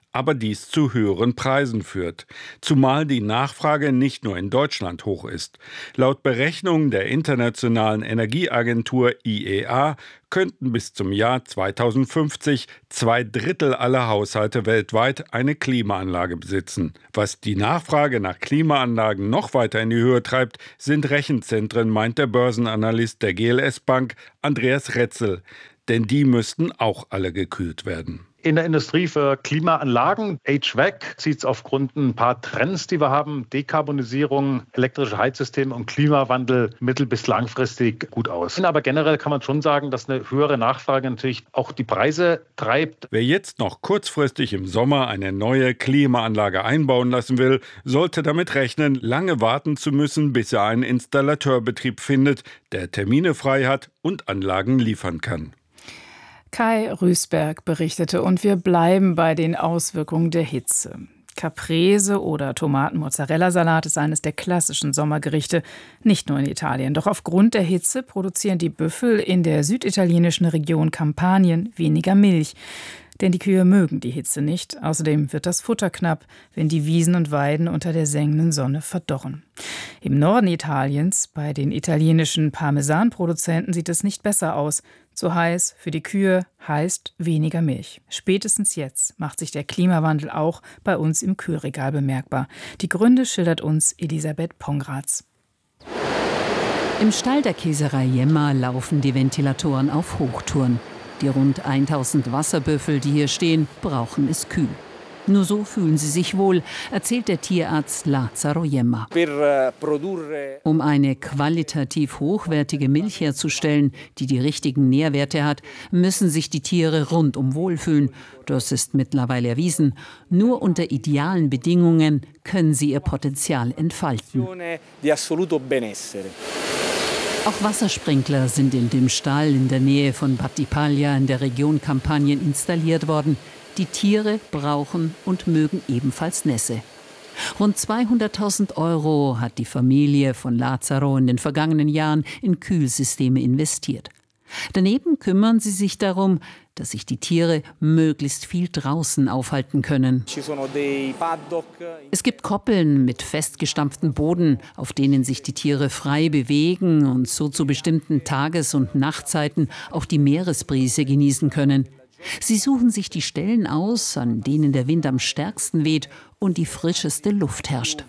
aber dies zu höheren Preisen führt. Zumal die Nachfrage nicht nur in Deutschland hoch ist. Laut Berechnungen der Internationalen Energieagentur I E A könnten bis zum Jahr zweitausendfünfzig zwei Drittel aller Haushalte weltweit eine Klimaanlage besitzen. Was die Nachfrage nach Klimaanlagen noch weiter in die Höhe treibt, sind Rechenzentren, meint der Börsenanalyst der G L S Bank Andreas Retzel. Denn die müssten auch alle gekühlt werden. In der Industrie für Klimaanlagen, H V A C, sieht es aufgrund ein paar Trends, die wir haben, Dekarbonisierung, elektrische Heizsysteme und Klimawandel mittel- bis langfristig gut aus. Aber generell kann man schon sagen, dass eine höhere Nachfrage natürlich auch die Preise treibt. Wer jetzt noch kurzfristig im Sommer eine neue Klimaanlage einbauen lassen will, sollte damit rechnen, lange warten zu müssen, bis er einen Installateurbetrieb findet, der Termine frei hat und Anlagen liefern kann. Kai Rüßberg berichtete und wir bleiben bei den Auswirkungen der Hitze. Caprese oder Tomaten-Mozzarella-Salat ist eines der klassischen Sommergerichte, nicht nur in Italien. Doch aufgrund der Hitze produzieren die Büffel in der süditalienischen Region Kampanien weniger Milch. Denn die Kühe mögen die Hitze nicht. Außerdem wird das Futter knapp, wenn die Wiesen und Weiden unter der sengenden Sonne verdorren. Im Norden Italiens, bei den italienischen Parmesanproduzenten, sieht es nicht besser aus. Zu heiß für die Kühe heißt weniger Milch. Spätestens jetzt macht sich der Klimawandel auch bei uns im Kühlregal bemerkbar. Die Gründe schildert uns Elisabeth Pongratz. Im Stall der Käserei Jemma laufen die Ventilatoren auf Hochtouren. Die rund tausend Wasserbüffel, die hier stehen, brauchen es kühl. Nur so fühlen sie sich wohl, erzählt der Tierarzt Lazzaro Jemma. Um eine qualitativ hochwertige Milch herzustellen, die die richtigen Nährwerte hat, müssen sich die Tiere rundum wohlfühlen. Das ist mittlerweile erwiesen. Nur unter idealen Bedingungen können sie ihr Potenzial entfalten. Auch Wassersprinkler sind in dem Stall in der Nähe von Battipaglia in der Region Kampanien installiert worden. Die Tiere brauchen und mögen ebenfalls Nässe. Rund zweihunderttausend Euro hat die Familie von Lazzaro in den vergangenen Jahren in Kühlsysteme investiert. Daneben kümmern sie sich darum, dass sich die Tiere möglichst viel draußen aufhalten können. Es gibt Koppeln mit festgestampftem Boden, auf denen sich die Tiere frei bewegen und so zu bestimmten Tages- und Nachtzeiten auch die Meeresbrise genießen können. Sie suchen sich die Stellen aus, an denen der Wind am stärksten weht und die frischeste Luft herrscht.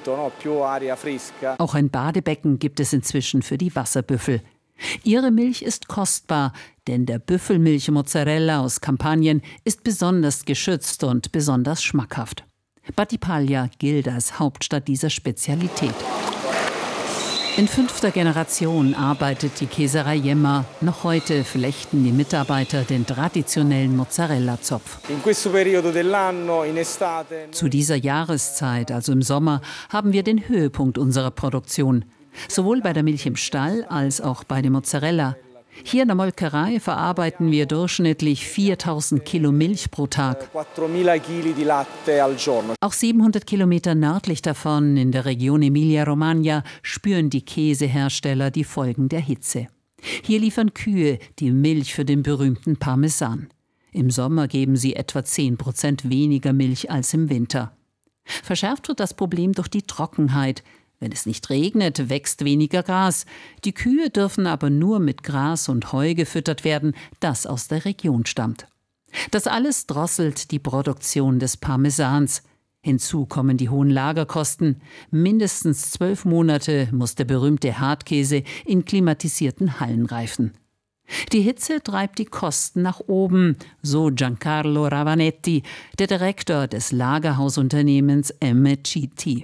Auch ein Badebecken gibt es inzwischen für die Wasserbüffel. Ihre Milch ist kostbar, denn der Büffelmilch-Mozzarella aus Kampanien ist besonders geschützt und besonders schmackhaft. Battipaglia gilt als Hauptstadt dieser Spezialität. In fünfter Generation arbeitet die Käserei Jemma. Noch heute flechten die Mitarbeiter den traditionellen Mozzarella-Zopf. Zu dieser Jahreszeit, also im Sommer, haben wir den Höhepunkt unserer Produktion. Sowohl bei der Milch im Stall als auch bei dem Mozzarella. Hier in der Molkerei verarbeiten wir durchschnittlich viertausend Kilo Milch pro Tag. Auch siebenhundert Kilometer nördlich davon, in der Region Emilia-Romagna, spüren die Käsehersteller die Folgen der Hitze. Hier liefern Kühe die Milch für den berühmten Parmesan. Im Sommer geben sie etwa zehn Prozent weniger Milch als im Winter. Verschärft wird das Problem durch die Trockenheit. Wenn es nicht regnet, wächst weniger Gras. Die Kühe dürfen aber nur mit Gras und Heu gefüttert werden, das aus der Region stammt. Das alles drosselt die Produktion des Parmesans. Hinzu kommen die hohen Lagerkosten. Mindestens zwölf Monate muss der berühmte Hartkäse in klimatisierten Hallen reifen. Die Hitze treibt die Kosten nach oben, so Giancarlo Ravanetti, der Direktor des Lagerhausunternehmens M C T.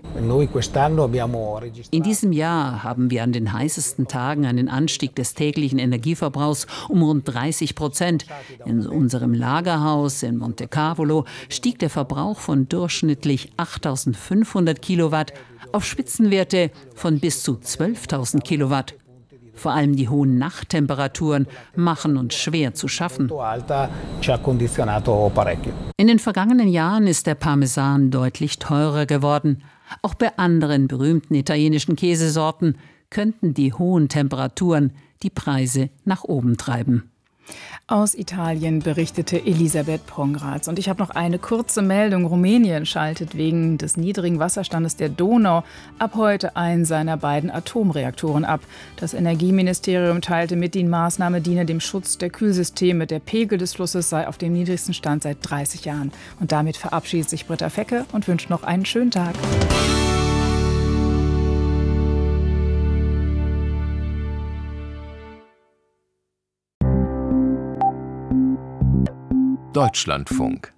In diesem Jahr haben wir an den heißesten Tagen einen Anstieg des täglichen Energieverbrauchs um rund dreißig Prozent. In unserem Lagerhaus in Montecavolo stieg der Verbrauch von durchschnittlich achttausendfünfhundert Kilowatt auf Spitzenwerte von bis zu zwölftausend Kilowatt. Vor allem die hohen Nachttemperaturen machen uns schwer zu schaffen. In den vergangenen Jahren ist der Parmesan deutlich teurer geworden. Auch bei anderen berühmten italienischen Käsesorten könnten die hohen Temperaturen die Preise nach oben treiben. Aus Italien berichtete Elisabeth Pongratz. Und ich habe noch eine kurze Meldung. Rumänien schaltet wegen des niedrigen Wasserstandes der Donau ab heute einen seiner beiden Atomreaktoren ab. Das Energieministerium teilte mit, die Maßnahme diene dem Schutz der Kühlsysteme. Der Pegel des Flusses sei auf dem niedrigsten Stand seit dreißig Jahren. Und damit verabschiedet sich Britta Fecke und wünscht noch einen schönen Tag. Deutschlandfunk.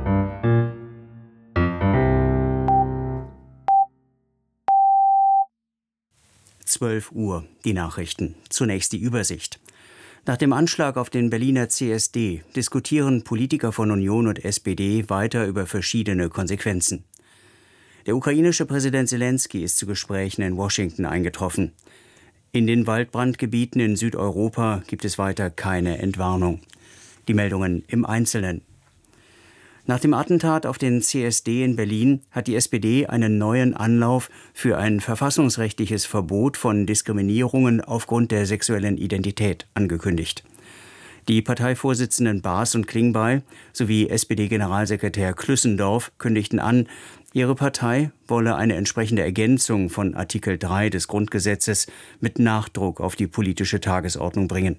zwölf Uhr, die Nachrichten. Zunächst die Übersicht. Nach dem Anschlag auf den Berliner C S D diskutieren Politiker von Union und S P D weiter über verschiedene Konsequenzen. Der ukrainische Präsident Selenskyj ist zu Gesprächen in Washington eingetroffen. In den Waldbrandgebieten in Südeuropa gibt es weiter keine Entwarnung. Die Meldungen im Einzelnen. Nach dem Attentat auf den C S D in Berlin hat die S P D einen neuen Anlauf für ein verfassungsrechtliches Verbot von Diskriminierungen aufgrund der sexuellen Identität angekündigt. Die Parteivorsitzenden Baas und Klingbeil sowie S P D-Generalsekretär Klüssendorf kündigten an, ihre Partei wolle eine entsprechende Ergänzung von Artikel drei des Grundgesetzes mit Nachdruck auf die politische Tagesordnung bringen.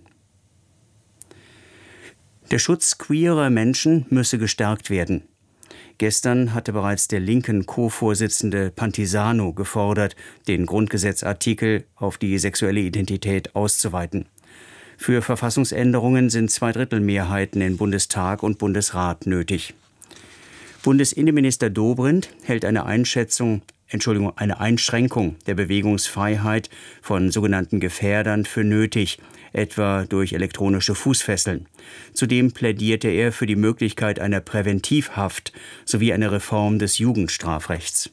Der Schutz queerer Menschen müsse gestärkt werden. Gestern hatte bereits der linken Co-Vorsitzende Pantisano gefordert, den Grundgesetzartikel auf die sexuelle Identität auszuweiten. Für Verfassungsänderungen sind Zweidrittelmehrheiten in Bundestag und Bundesrat nötig. Bundesinnenminister Dobrindt hält eine Einschätzung, Entschuldigung, eine Einschränkung der Bewegungsfreiheit von sogenannten Gefährdern für nötig, etwa durch elektronische Fußfesseln. Zudem plädierte er für die Möglichkeit einer Präventivhaft sowie eine Reform des Jugendstrafrechts.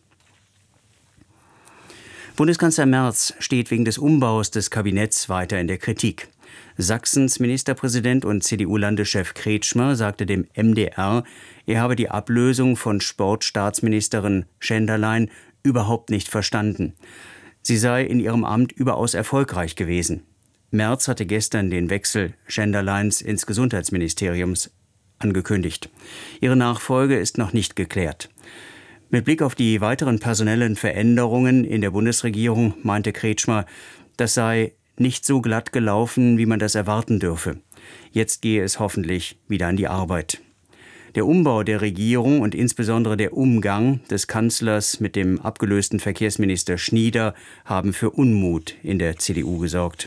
Bundeskanzler Merz steht wegen des Umbaus des Kabinetts weiter in der Kritik. Sachsens Ministerpräsident und C D U-Landeschef Kretschmer sagte dem M D R, er habe die Ablösung von Sportstaatsministerin Schenderlein überhaupt nicht verstanden. Sie sei in ihrem Amt überaus erfolgreich gewesen. Merz hatte gestern den Wechsel Schenderleins ins Gesundheitsministerium angekündigt. Ihre Nachfolge ist noch nicht geklärt. Mit Blick auf die weiteren personellen Veränderungen in der Bundesregierung meinte Kretschmer, das sei nicht so glatt gelaufen, wie man das erwarten dürfe. Jetzt gehe es hoffentlich wieder an die Arbeit. Der Umbau der Regierung und insbesondere der Umgang des Kanzlers mit dem abgelösten Verkehrsminister Schnieder haben für Unmut in der C D U gesorgt.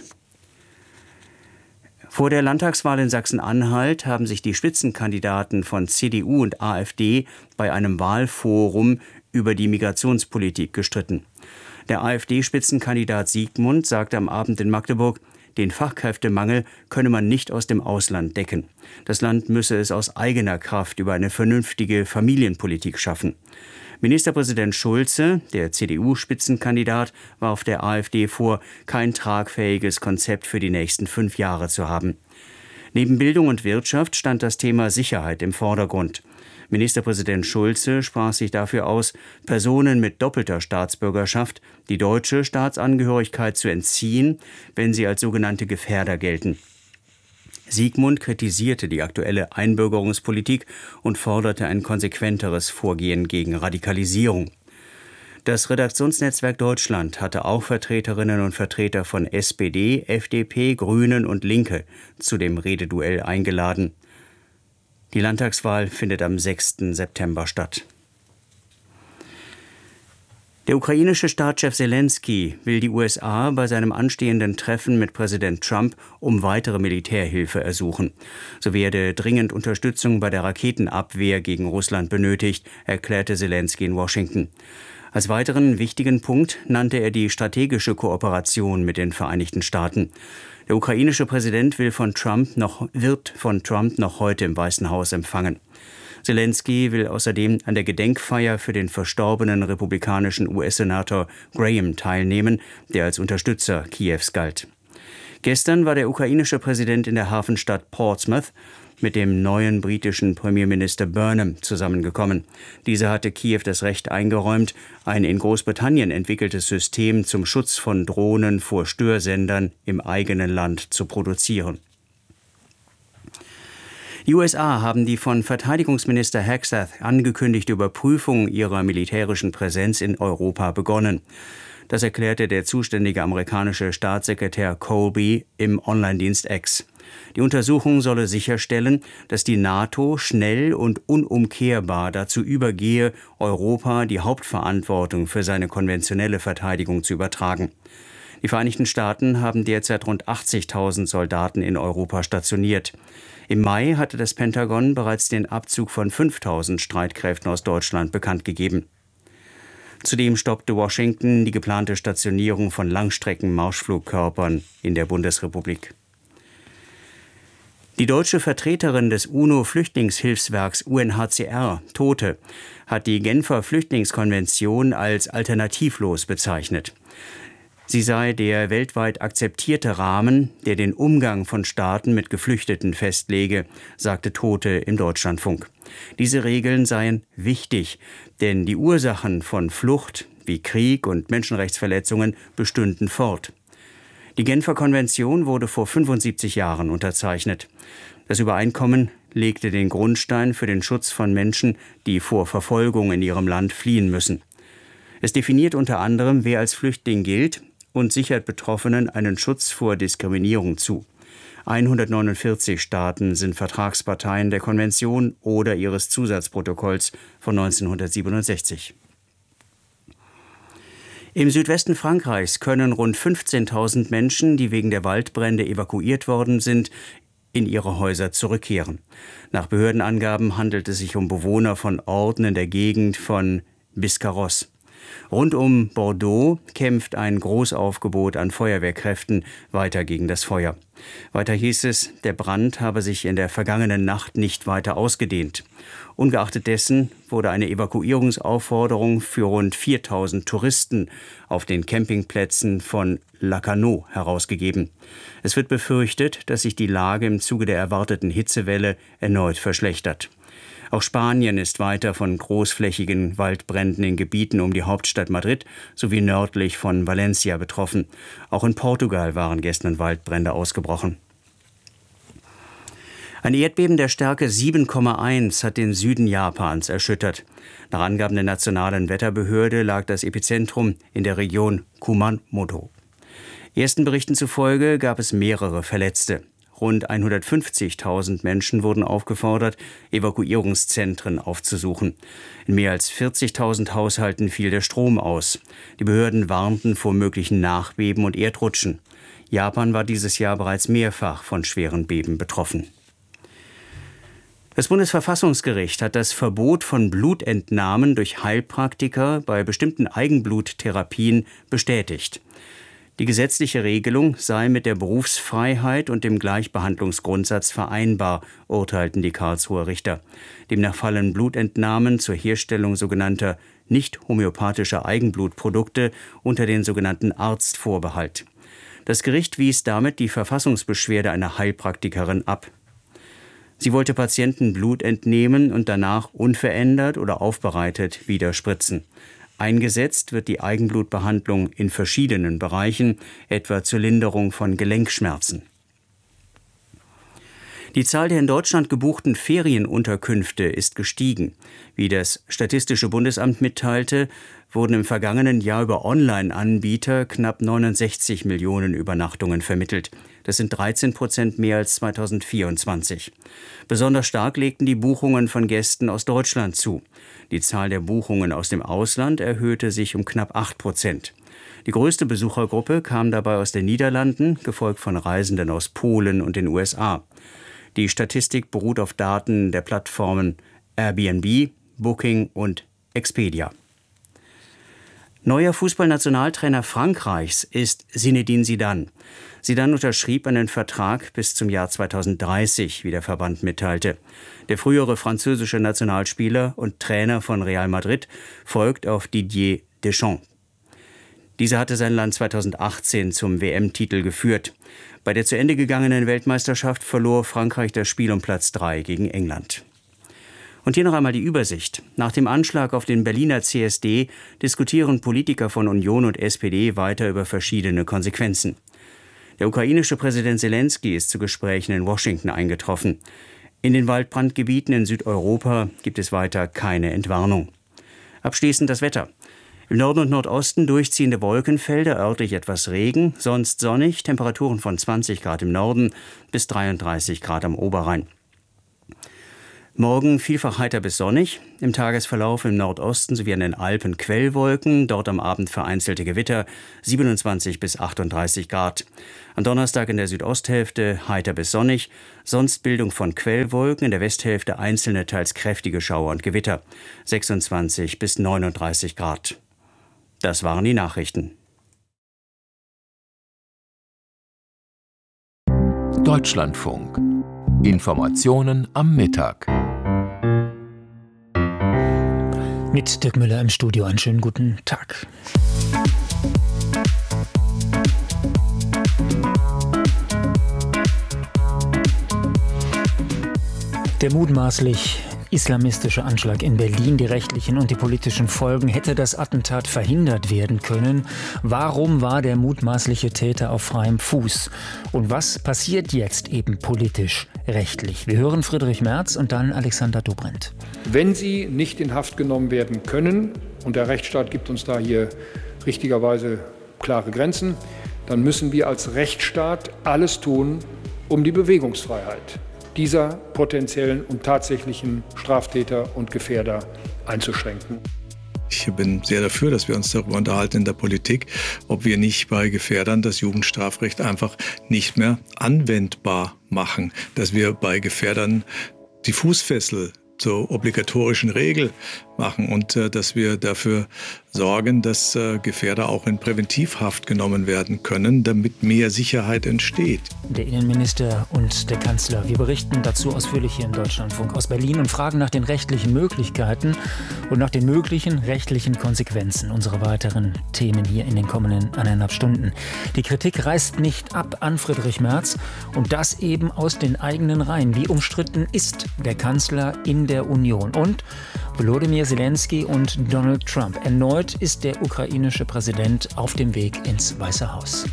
Vor der Landtagswahl in Sachsen-Anhalt haben sich die Spitzenkandidaten von C D U und AfD bei einem Wahlforum über die Migrationspolitik gestritten. Der AfD-Spitzenkandidat Siegmund sagte am Abend in Magdeburg, den Fachkräftemangel könne man nicht aus dem Ausland decken. Das Land müsse es aus eigener Kraft über eine vernünftige Familienpolitik schaffen. Ministerpräsident Schulze, der C D U-Spitzenkandidat, warf der AfD vor, kein tragfähiges Konzept für die nächsten fünf Jahre zu haben. Neben Bildung und Wirtschaft stand das Thema Sicherheit im Vordergrund. Ministerpräsident Schulze sprach sich dafür aus, Personen mit doppelter Staatsbürgerschaft die deutsche Staatsangehörigkeit zu entziehen, wenn sie als sogenannte Gefährder gelten. Siegmund kritisierte die aktuelle Einbürgerungspolitik und forderte ein konsequenteres Vorgehen gegen Radikalisierung. Das Redaktionsnetzwerk Deutschland hatte auch Vertreterinnen und Vertreter von S P D, F D P, Grünen und Linke zu dem Rededuell eingeladen. Die Landtagswahl findet am sechsten September statt. Der ukrainische Staatschef Selenskyj will die U S A bei seinem anstehenden Treffen mit Präsident Trump um weitere Militärhilfe ersuchen. So werde dringend Unterstützung bei der Raketenabwehr gegen Russland benötigt, erklärte Selenskyj in Washington. Als weiteren wichtigen Punkt nannte er die strategische Kooperation mit den Vereinigten Staaten. Der ukrainische Präsident will von Trump noch, wird von Trump noch heute im Weißen Haus empfangen. Selenskyj will außerdem an der Gedenkfeier für den verstorbenen republikanischen U S-Senator Graham teilnehmen, der als Unterstützer Kiews galt. Gestern war der ukrainische Präsident in der Hafenstadt Portsmouth mit dem neuen britischen Premierminister Burnham zusammengekommen. Dieser hatte Kiew das Recht eingeräumt, ein in Großbritannien entwickeltes System zum Schutz von Drohnen vor Störsendern im eigenen Land zu produzieren. Die U S A haben die von Verteidigungsminister Hegseth angekündigte Überprüfung ihrer militärischen Präsenz in Europa begonnen. Das erklärte der zuständige amerikanische Staatssekretär Colby im Online-Dienst X. Die Untersuchung solle sicherstellen, dass die NATO schnell und unumkehrbar dazu übergehe, Europa die Hauptverantwortung für seine konventionelle Verteidigung zu übertragen. Die Vereinigten Staaten haben derzeit rund achtzigtausend Soldaten in Europa stationiert. Im Mai hatte das Pentagon bereits den Abzug von fünftausend Streitkräften aus Deutschland bekannt gegeben. Zudem stoppte Washington die geplante Stationierung von Langstrecken-Marschflugkörpern in der Bundesrepublik. Die deutsche Vertreterin des UNO-Flüchtlingshilfswerks U N H C R, Tote, hat die Genfer Flüchtlingskonvention als alternativlos bezeichnet. Sie sei der weltweit akzeptierte Rahmen, der den Umgang von Staaten mit Geflüchteten festlege, sagte Tote im Deutschlandfunk. Diese Regeln seien wichtig, denn die Ursachen von Flucht wie Krieg und Menschenrechtsverletzungen bestünden fort. Die Genfer Konvention wurde vor fünfundsiebzig Jahren unterzeichnet. Das Übereinkommen legte den Grundstein für den Schutz von Menschen, die vor Verfolgung in ihrem Land fliehen müssen. Es definiert unter anderem, wer als Flüchtling gilt, und sichert Betroffenen einen Schutz vor Diskriminierung zu. hundertneunundvierzig Staaten sind Vertragsparteien der Konvention oder ihres Zusatzprotokolls von neunzehnhundertsiebenundsechzig. Im Südwesten Frankreichs können rund fünfzehntausend Menschen, die wegen der Waldbrände evakuiert worden sind, in ihre Häuser zurückkehren. Nach Behördenangaben handelt es sich um Bewohner von Orten in der Gegend von Biscarrosse. Rund um Bordeaux kämpft ein Großaufgebot an Feuerwehrkräften weiter gegen das Feuer. Weiter hieß es, der Brand habe sich in der vergangenen Nacht nicht weiter ausgedehnt. Ungeachtet dessen wurde eine Evakuierungsaufforderung für rund viertausend Touristen auf den Campingplätzen von Lacanau herausgegeben. Es wird befürchtet, dass sich die Lage im Zuge der erwarteten Hitzewelle erneut verschlechtert. Auch Spanien ist weiter von großflächigen Waldbränden in Gebieten um die Hauptstadt Madrid sowie nördlich von Valencia betroffen. Auch in Portugal waren gestern Waldbrände ausgebrochen. Ein Erdbeben der Stärke sieben Komma eins hat den Süden Japans erschüttert. Nach Angaben der Nationalen Wetterbehörde lag das Epizentrum in der Region Kumamoto. Ersten Berichten zufolge gab es mehrere Verletzte. Rund hundertfünfzigtausend Menschen wurden aufgefordert, Evakuierungszentren aufzusuchen. In mehr als vierzigtausend Haushalten fiel der Strom aus. Die Behörden warnten vor möglichen Nachbeben und Erdrutschen. Japan war dieses Jahr bereits mehrfach von schweren Beben betroffen. Das Bundesverfassungsgericht hat das Verbot von Blutentnahmen durch Heilpraktiker bei bestimmten Eigenbluttherapien bestätigt. Die gesetzliche Regelung sei mit der Berufsfreiheit und dem Gleichbehandlungsgrundsatz vereinbar, urteilten die Karlsruher Richter. Demnach fallen Blutentnahmen zur Herstellung sogenannter nicht homöopathischer Eigenblutprodukte unter den sogenannten Arztvorbehalt. Das Gericht wies damit die Verfassungsbeschwerde einer Heilpraktikerin ab. Sie wollte Patienten Blut entnehmen und danach unverändert oder aufbereitet wieder spritzen. Eingesetzt wird die Eigenblutbehandlung in verschiedenen Bereichen, etwa zur Linderung von Gelenkschmerzen. Die Zahl der in Deutschland gebuchten Ferienunterkünfte ist gestiegen. Wie das Statistische Bundesamt mitteilte, wurden im vergangenen Jahr über Online-Anbieter knapp neunundsechzig Millionen Übernachtungen vermittelt. Das sind dreizehn Prozent mehr als zweitausendvierundzwanzig. Besonders stark legten die Buchungen von Gästen aus Deutschland zu. Die Zahl der Buchungen aus dem Ausland erhöhte sich um knapp acht Prozent. Die größte Besuchergruppe kam dabei aus den Niederlanden, gefolgt von Reisenden aus Polen und den U S A. Die Statistik beruht auf Daten der Plattformen Airbnb, Booking und Expedia. Neuer Fußballnationaltrainer Frankreichs ist Zinedine Zidane. Zidane unterschrieb einen Vertrag bis zum Jahr zweitausenddreißig, wie der Verband mitteilte. Der frühere französische Nationalspieler und Trainer von Real Madrid folgt auf Didier Deschamps. Dieser hatte sein Land zweitausendachtzehn zum W M-Titel geführt. Bei der zu Ende gegangenen Weltmeisterschaft verlor Frankreich das Spiel um Platz drei gegen England. Und hier noch einmal die Übersicht. Nach dem Anschlag auf den Berliner C S D diskutieren Politiker von Union und S P D weiter über verschiedene Konsequenzen. Der ukrainische Präsident Selenskyj ist zu Gesprächen in Washington eingetroffen. In den Waldbrandgebieten in Südeuropa gibt es weiter keine Entwarnung. Abschließend das Wetter. Im Norden und Nordosten durchziehende Wolkenfelder, örtlich etwas Regen, sonst sonnig, Temperaturen von zwanzig Grad im Norden bis dreiunddreißig Grad am Oberrhein. Morgen vielfach heiter bis sonnig, im Tagesverlauf im Nordosten sowie an den Alpen Quellwolken, dort am Abend vereinzelte Gewitter, siebenundzwanzig bis achtunddreißig Grad. Am Donnerstag in der Südosthälfte heiter bis sonnig, sonst Bildung von Quellwolken, in der Westhälfte einzelne teils kräftige Schauer und Gewitter, sechsundzwanzig bis neununddreißig Grad. Das waren die Nachrichten. Deutschlandfunk. Informationen am Mittag. Mit Dirk Müller im Studio. Einen schönen guten Tag. Der mutmaßlich islamistische Anschlag in Berlin, die rechtlichen und die politischen Folgen, hätte das Attentat verhindert werden können? Warum war der mutmaßliche Täter auf freiem Fuß? Und was passiert jetzt eben politisch, rechtlich? Wir hören Friedrich Merz und dann Alexander Dobrindt. Wenn sie nicht in Haft genommen werden können, und der Rechtsstaat gibt uns da hier richtigerweise klare Grenzen, dann müssen wir als Rechtsstaat alles tun, um die Bewegungsfreiheit dieser potenziellen und tatsächlichen Straftäter und Gefährder einzuschränken. Ich bin sehr dafür, dass wir uns darüber unterhalten in der Politik, ob wir nicht bei Gefährdern das Jugendstrafrecht einfach nicht mehr anwendbar machen, dass wir bei Gefährdern die Fußfessel zur obligatorischen Regel machen und äh, dass wir dafür sorgen, dass äh, Gefährder auch in Präventivhaft genommen werden können, damit mehr Sicherheit entsteht. Der Innenminister und der Kanzler. Wir berichten dazu ausführlich hier im Deutschlandfunk aus Berlin und fragen nach den rechtlichen Möglichkeiten und nach den möglichen rechtlichen Konsequenzen unserer weiteren Themen hier in den kommenden eineinhalb Stunden. Die Kritik reißt nicht ab an Friedrich Merz und das eben aus den eigenen Reihen. Wie umstritten ist der Kanzler in der Union? Und Volodymyr Zelensky und Donald Trump. Erneut ist der ukrainische Präsident auf dem Weg ins Weiße Haus.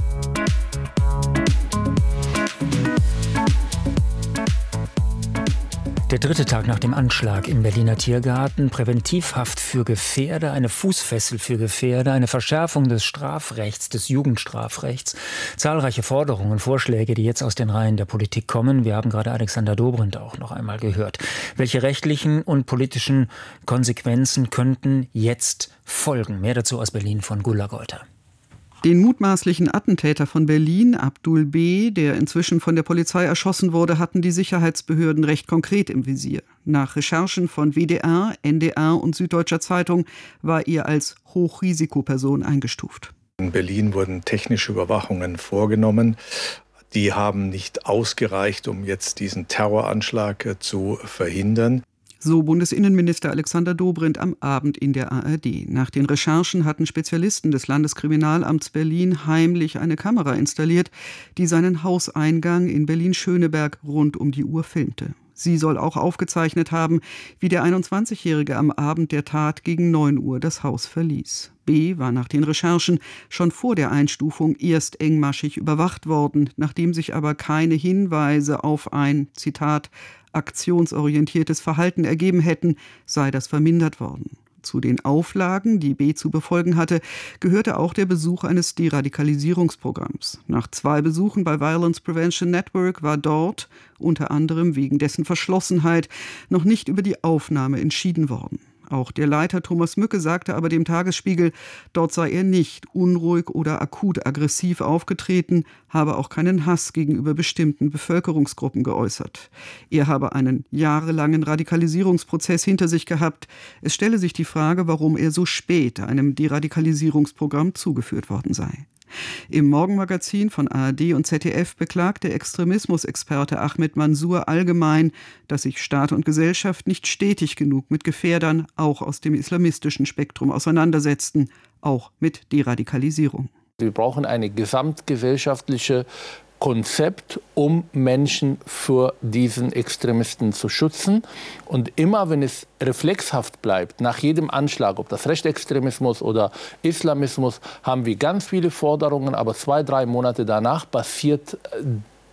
Der dritte Tag nach dem Anschlag im Berliner Tiergarten, Präventivhaft für Gefährder, eine Fußfessel für Gefährder, eine Verschärfung des Strafrechts, des Jugendstrafrechts. Zahlreiche Forderungen, Vorschläge, die jetzt aus den Reihen der Politik kommen. Wir haben gerade Alexander Dobrindt auch noch einmal gehört. Welche rechtlichen und politischen Konsequenzen könnten jetzt folgen? Mehr dazu aus Berlin von Gula Golter. Den mutmaßlichen Attentäter von Berlin, Abdul B., der inzwischen von der Polizei erschossen wurde, hatten die Sicherheitsbehörden recht konkret im Visier. Nach Recherchen von W D R, N D R und Süddeutscher Zeitung war er als Hochrisikoperson eingestuft. In Berlin wurden technische Überwachungen vorgenommen. Die haben nicht ausgereicht, um jetzt diesen Terroranschlag zu verhindern. So Bundesinnenminister Alexander Dobrindt am Abend in der A R D. Nach den Recherchen hatten Spezialisten des Landeskriminalamts Berlin heimlich eine Kamera installiert, die seinen Hauseingang in Berlin-Schöneberg rund um die Uhr filmte. Sie soll auch aufgezeichnet haben, wie der einundzwanzigjährige am Abend der Tat gegen neun Uhr das Haus verließ. B. war nach den Recherchen schon vor der Einstufung erst engmaschig überwacht worden, nachdem sich aber keine Hinweise auf ein, Zitat, aktionsorientiertes Verhalten ergeben hätten, sei das vermindert worden. Zu den Auflagen, die B. zu befolgen hatte, gehörte auch der Besuch eines Deradikalisierungsprogramms. Nach zwei Besuchen bei Violence Prevention Network war dort, unter anderem wegen dessen Verschlossenheit, noch nicht über die Aufnahme entschieden worden. Auch der Leiter Thomas Mücke sagte aber dem Tagesspiegel, dort sei er nicht unruhig oder akut aggressiv aufgetreten, habe auch keinen Hass gegenüber bestimmten Bevölkerungsgruppen geäußert. Er habe einen jahrelangen Radikalisierungsprozess hinter sich gehabt. Es stelle sich die Frage, warum er so spät einem Deradikalisierungsprogramm zugeführt worden sei. Im Morgenmagazin von A R D und Z D F beklagt der Extremismusexperte Ahmed Mansour allgemein, dass sich Staat und Gesellschaft nicht stetig genug mit Gefährdern, auch aus dem islamistischen Spektrum, auseinandersetzten, auch mit Deradikalisierung. Wir brauchen eine gesamtgesellschaftliche Konzept, um Menschen vor diesen Extremisten zu schützen. Und immer, wenn es reflexhaft bleibt, nach jedem Anschlag, ob das Rechtsextremismus oder Islamismus, haben wir ganz viele Forderungen, aber zwei, drei Monate danach passiert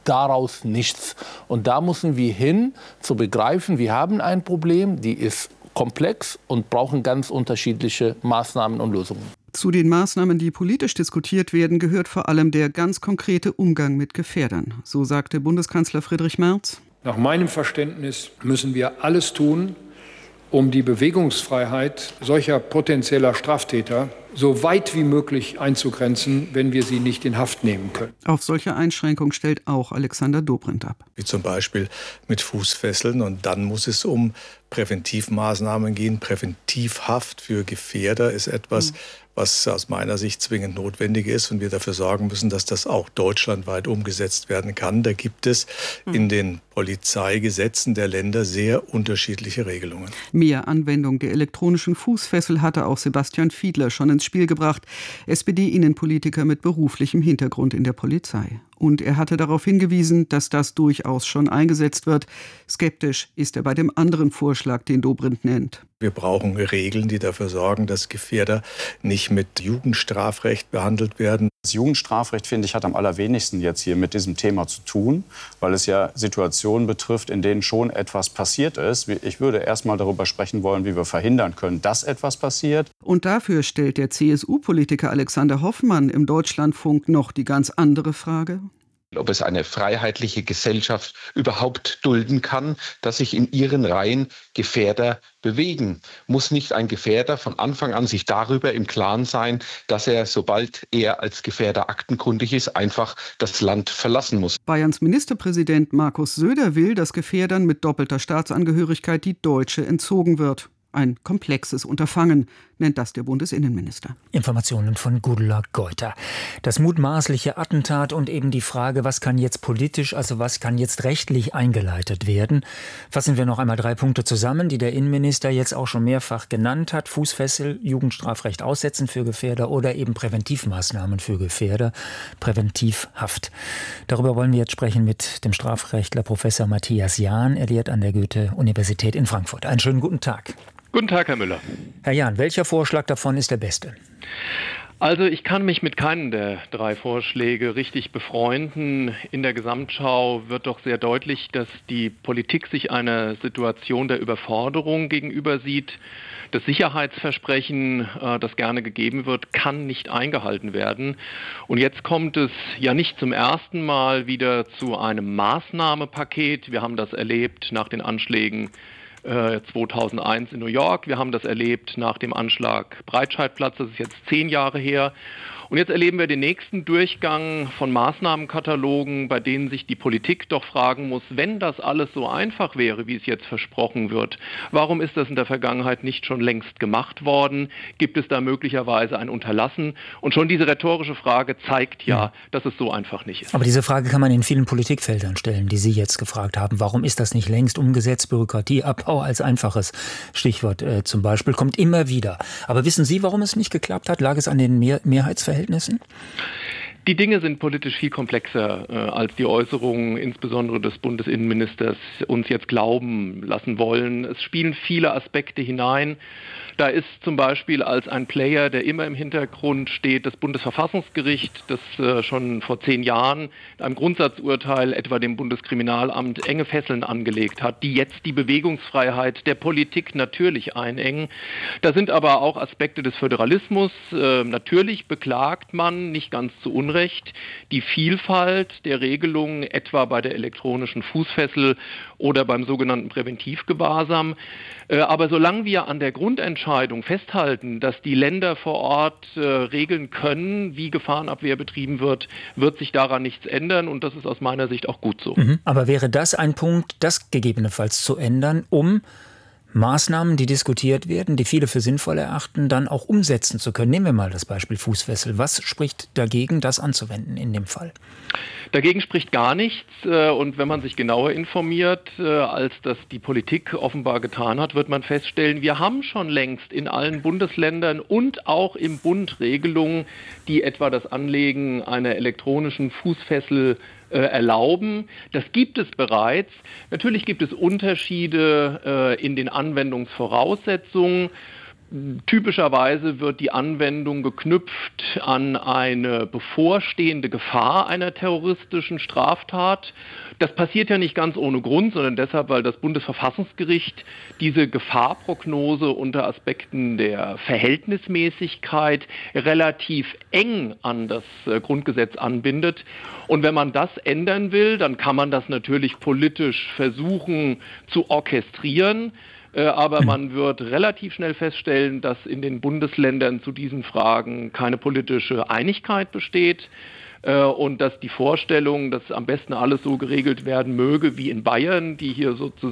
daraus nichts. Und da müssen wir hin, zu begreifen, wir haben ein Problem, die ist komplex und brauchen ganz unterschiedliche Maßnahmen und Lösungen. Zu den Maßnahmen, die politisch diskutiert werden, gehört vor allem der ganz konkrete Umgang mit Gefährdern. So sagte Bundeskanzler Friedrich Merz. Nach meinem Verständnis müssen wir alles tun, um die Bewegungsfreiheit solcher potenzieller Straftäter so weit wie möglich einzugrenzen, wenn wir sie nicht in Haft nehmen können. Auf solche Einschränkungen stellt auch Alexander Dobrindt ab. Wie zum Beispiel mit Fußfesseln. Und dann muss es um Präventivmaßnahmen gehen. Präventivhaft für Gefährder ist etwas, mhm. was aus meiner Sicht zwingend notwendig ist und wir dafür sorgen müssen, dass das auch deutschlandweit umgesetzt werden kann. Da gibt es mhm. in den Polizeigesetzen der Länder sehr unterschiedliche Regelungen. Mehr Anwendung der elektronischen Fußfessel hatte auch Sebastian Fiedler schon ins Spiel gebracht, S P D-Innenpolitiker mit beruflichem Hintergrund in der Polizei. Und er hatte darauf hingewiesen, dass das durchaus schon eingesetzt wird. Skeptisch ist er bei dem anderen Vorschlag, den Dobrindt nennt. Wir brauchen Regeln, die dafür sorgen, dass Gefährder nicht mit Jugendstrafrecht behandelt werden. Das Jugendstrafrecht, finde ich, hat am allerwenigsten jetzt hier mit diesem Thema zu tun, weil es ja Situationen betrifft, in denen schon etwas passiert ist. Ich würde erst mal darüber sprechen wollen, wie wir verhindern können, dass etwas passiert. Und dafür stellt der C S U-Politiker Alexander Hoffmann im Deutschlandfunk noch die ganz andere Frage. Ob es eine freiheitliche Gesellschaft überhaupt dulden kann, dass sich in ihren Reihen Gefährder bewegen. Muss nicht ein Gefährder von Anfang an sich darüber im Klaren sein, dass er, sobald er als Gefährder aktenkundig ist, einfach das Land verlassen muss? Bayerns Ministerpräsident Markus Söder will, dass Gefährdern mit doppelter Staatsangehörigkeit die deutsche entzogen wird. Ein komplexes Unterfangen, nennt das der Bundesinnenminister. Informationen von Gudula Geuter. Das mutmaßliche Attentat und eben die Frage, was kann jetzt politisch, also was kann jetzt rechtlich eingeleitet werden. Fassen wir noch einmal drei Punkte zusammen, die der Innenminister jetzt auch schon mehrfach genannt hat. Fußfessel, Jugendstrafrecht aussetzen für Gefährder oder eben Präventivmaßnahmen für Gefährder, Präventivhaft. Darüber wollen wir jetzt sprechen mit dem Strafrechtler Professor Matthias Jahn. Er lehrt an der Goethe-Universität in Frankfurt. Einen schönen guten Tag. Guten Tag, Herr Müller. Herr Jahn, welcher Vorschlag davon ist der beste? Also ich kann mich mit keinem der drei Vorschläge richtig befreunden. In der Gesamtschau wird doch sehr deutlich, dass die Politik sich einer Situation der Überforderung gegenüber sieht. Das Sicherheitsversprechen, das gerne gegeben wird, kann nicht eingehalten werden. Und jetzt kommt es ja nicht zum ersten Mal wieder zu einem Maßnahmenpaket. Wir haben das erlebt nach den Anschlägen zweitausendeins in New York. Wir haben das erlebt nach dem Anschlag Breitscheidplatz, das ist jetzt zehn Jahre her. Und jetzt erleben wir den nächsten Durchgang von Maßnahmenkatalogen, bei denen sich die Politik doch fragen muss, wenn das alles so einfach wäre, wie es jetzt versprochen wird, warum ist das in der Vergangenheit nicht schon längst gemacht worden? Gibt es da möglicherweise ein Unterlassen? Und schon diese rhetorische Frage zeigt ja, dass es so einfach nicht ist. Aber diese Frage kann man in vielen Politikfeldern stellen, die Sie jetzt gefragt haben. Warum ist das nicht längst umgesetzt? Bürokratieabbau als einfaches Stichwort äh, zum Beispiel kommt immer wieder. Aber wissen Sie, warum es nicht geklappt hat? Lag es an den Mehr- Mehrheitsverhältnissen? Die Dinge sind politisch viel komplexer, äh, als die Äußerungen insbesondere des Bundesinnenministers uns jetzt glauben lassen wollen. Es spielen viele Aspekte hinein. Da ist zum Beispiel als ein Player, der immer im Hintergrund steht, das Bundesverfassungsgericht, das äh, schon vor zehn Jahren in einem Grundsatzurteil etwa dem Bundeskriminalamt enge Fesseln angelegt hat, die jetzt die Bewegungsfreiheit der Politik natürlich einengen. Da sind aber auch Aspekte des Föderalismus. Äh, natürlich beklagt man, nicht ganz zu Unrecht, die Vielfalt der Regelungen, etwa bei der elektronischen Fußfessel oder beim sogenannten Präventivgewahrsam. Äh, aber solange wir an der Grundentscheidung festhalten, dass die Länder vor Ort äh, regeln können, wie Gefahrenabwehr betrieben wird, wird sich daran nichts ändern und das ist aus meiner Sicht auch gut so. Mhm. Aber wäre das ein Punkt, das gegebenenfalls zu ändern, um Maßnahmen, die diskutiert werden, die viele für sinnvoll erachten, dann auch umsetzen zu können? Nehmen wir mal das Beispiel Fußfessel. Was spricht dagegen, das anzuwenden in dem Fall? Dagegen spricht gar nichts. Und wenn man sich genauer informiert, als das die Politik offenbar getan hat, wird man feststellen, wir haben schon längst in allen Bundesländern und auch im Bund Regelungen, die etwa das Anlegen einer elektronischen Fußfessel erlauben. Das gibt es bereits. Natürlich gibt es Unterschiede äh, in den Anwendungsvoraussetzungen. Typischerweise wird die Anwendung geknüpft an eine bevorstehende Gefahr einer terroristischen Straftat. Das passiert ja nicht ganz ohne Grund, sondern deshalb, weil das Bundesverfassungsgericht diese Gefahrprognose unter Aspekten der Verhältnismäßigkeit relativ eng an das Grundgesetz anbindet. Und wenn man das ändern will, dann kann man das natürlich politisch versuchen zu orchestrieren. Aber man wird relativ schnell feststellen, dass in den Bundesländern zu diesen Fragen keine politische Einigkeit besteht und dass die Vorstellung, dass am besten alles so geregelt werden möge wie in Bayern, die hier sozusagen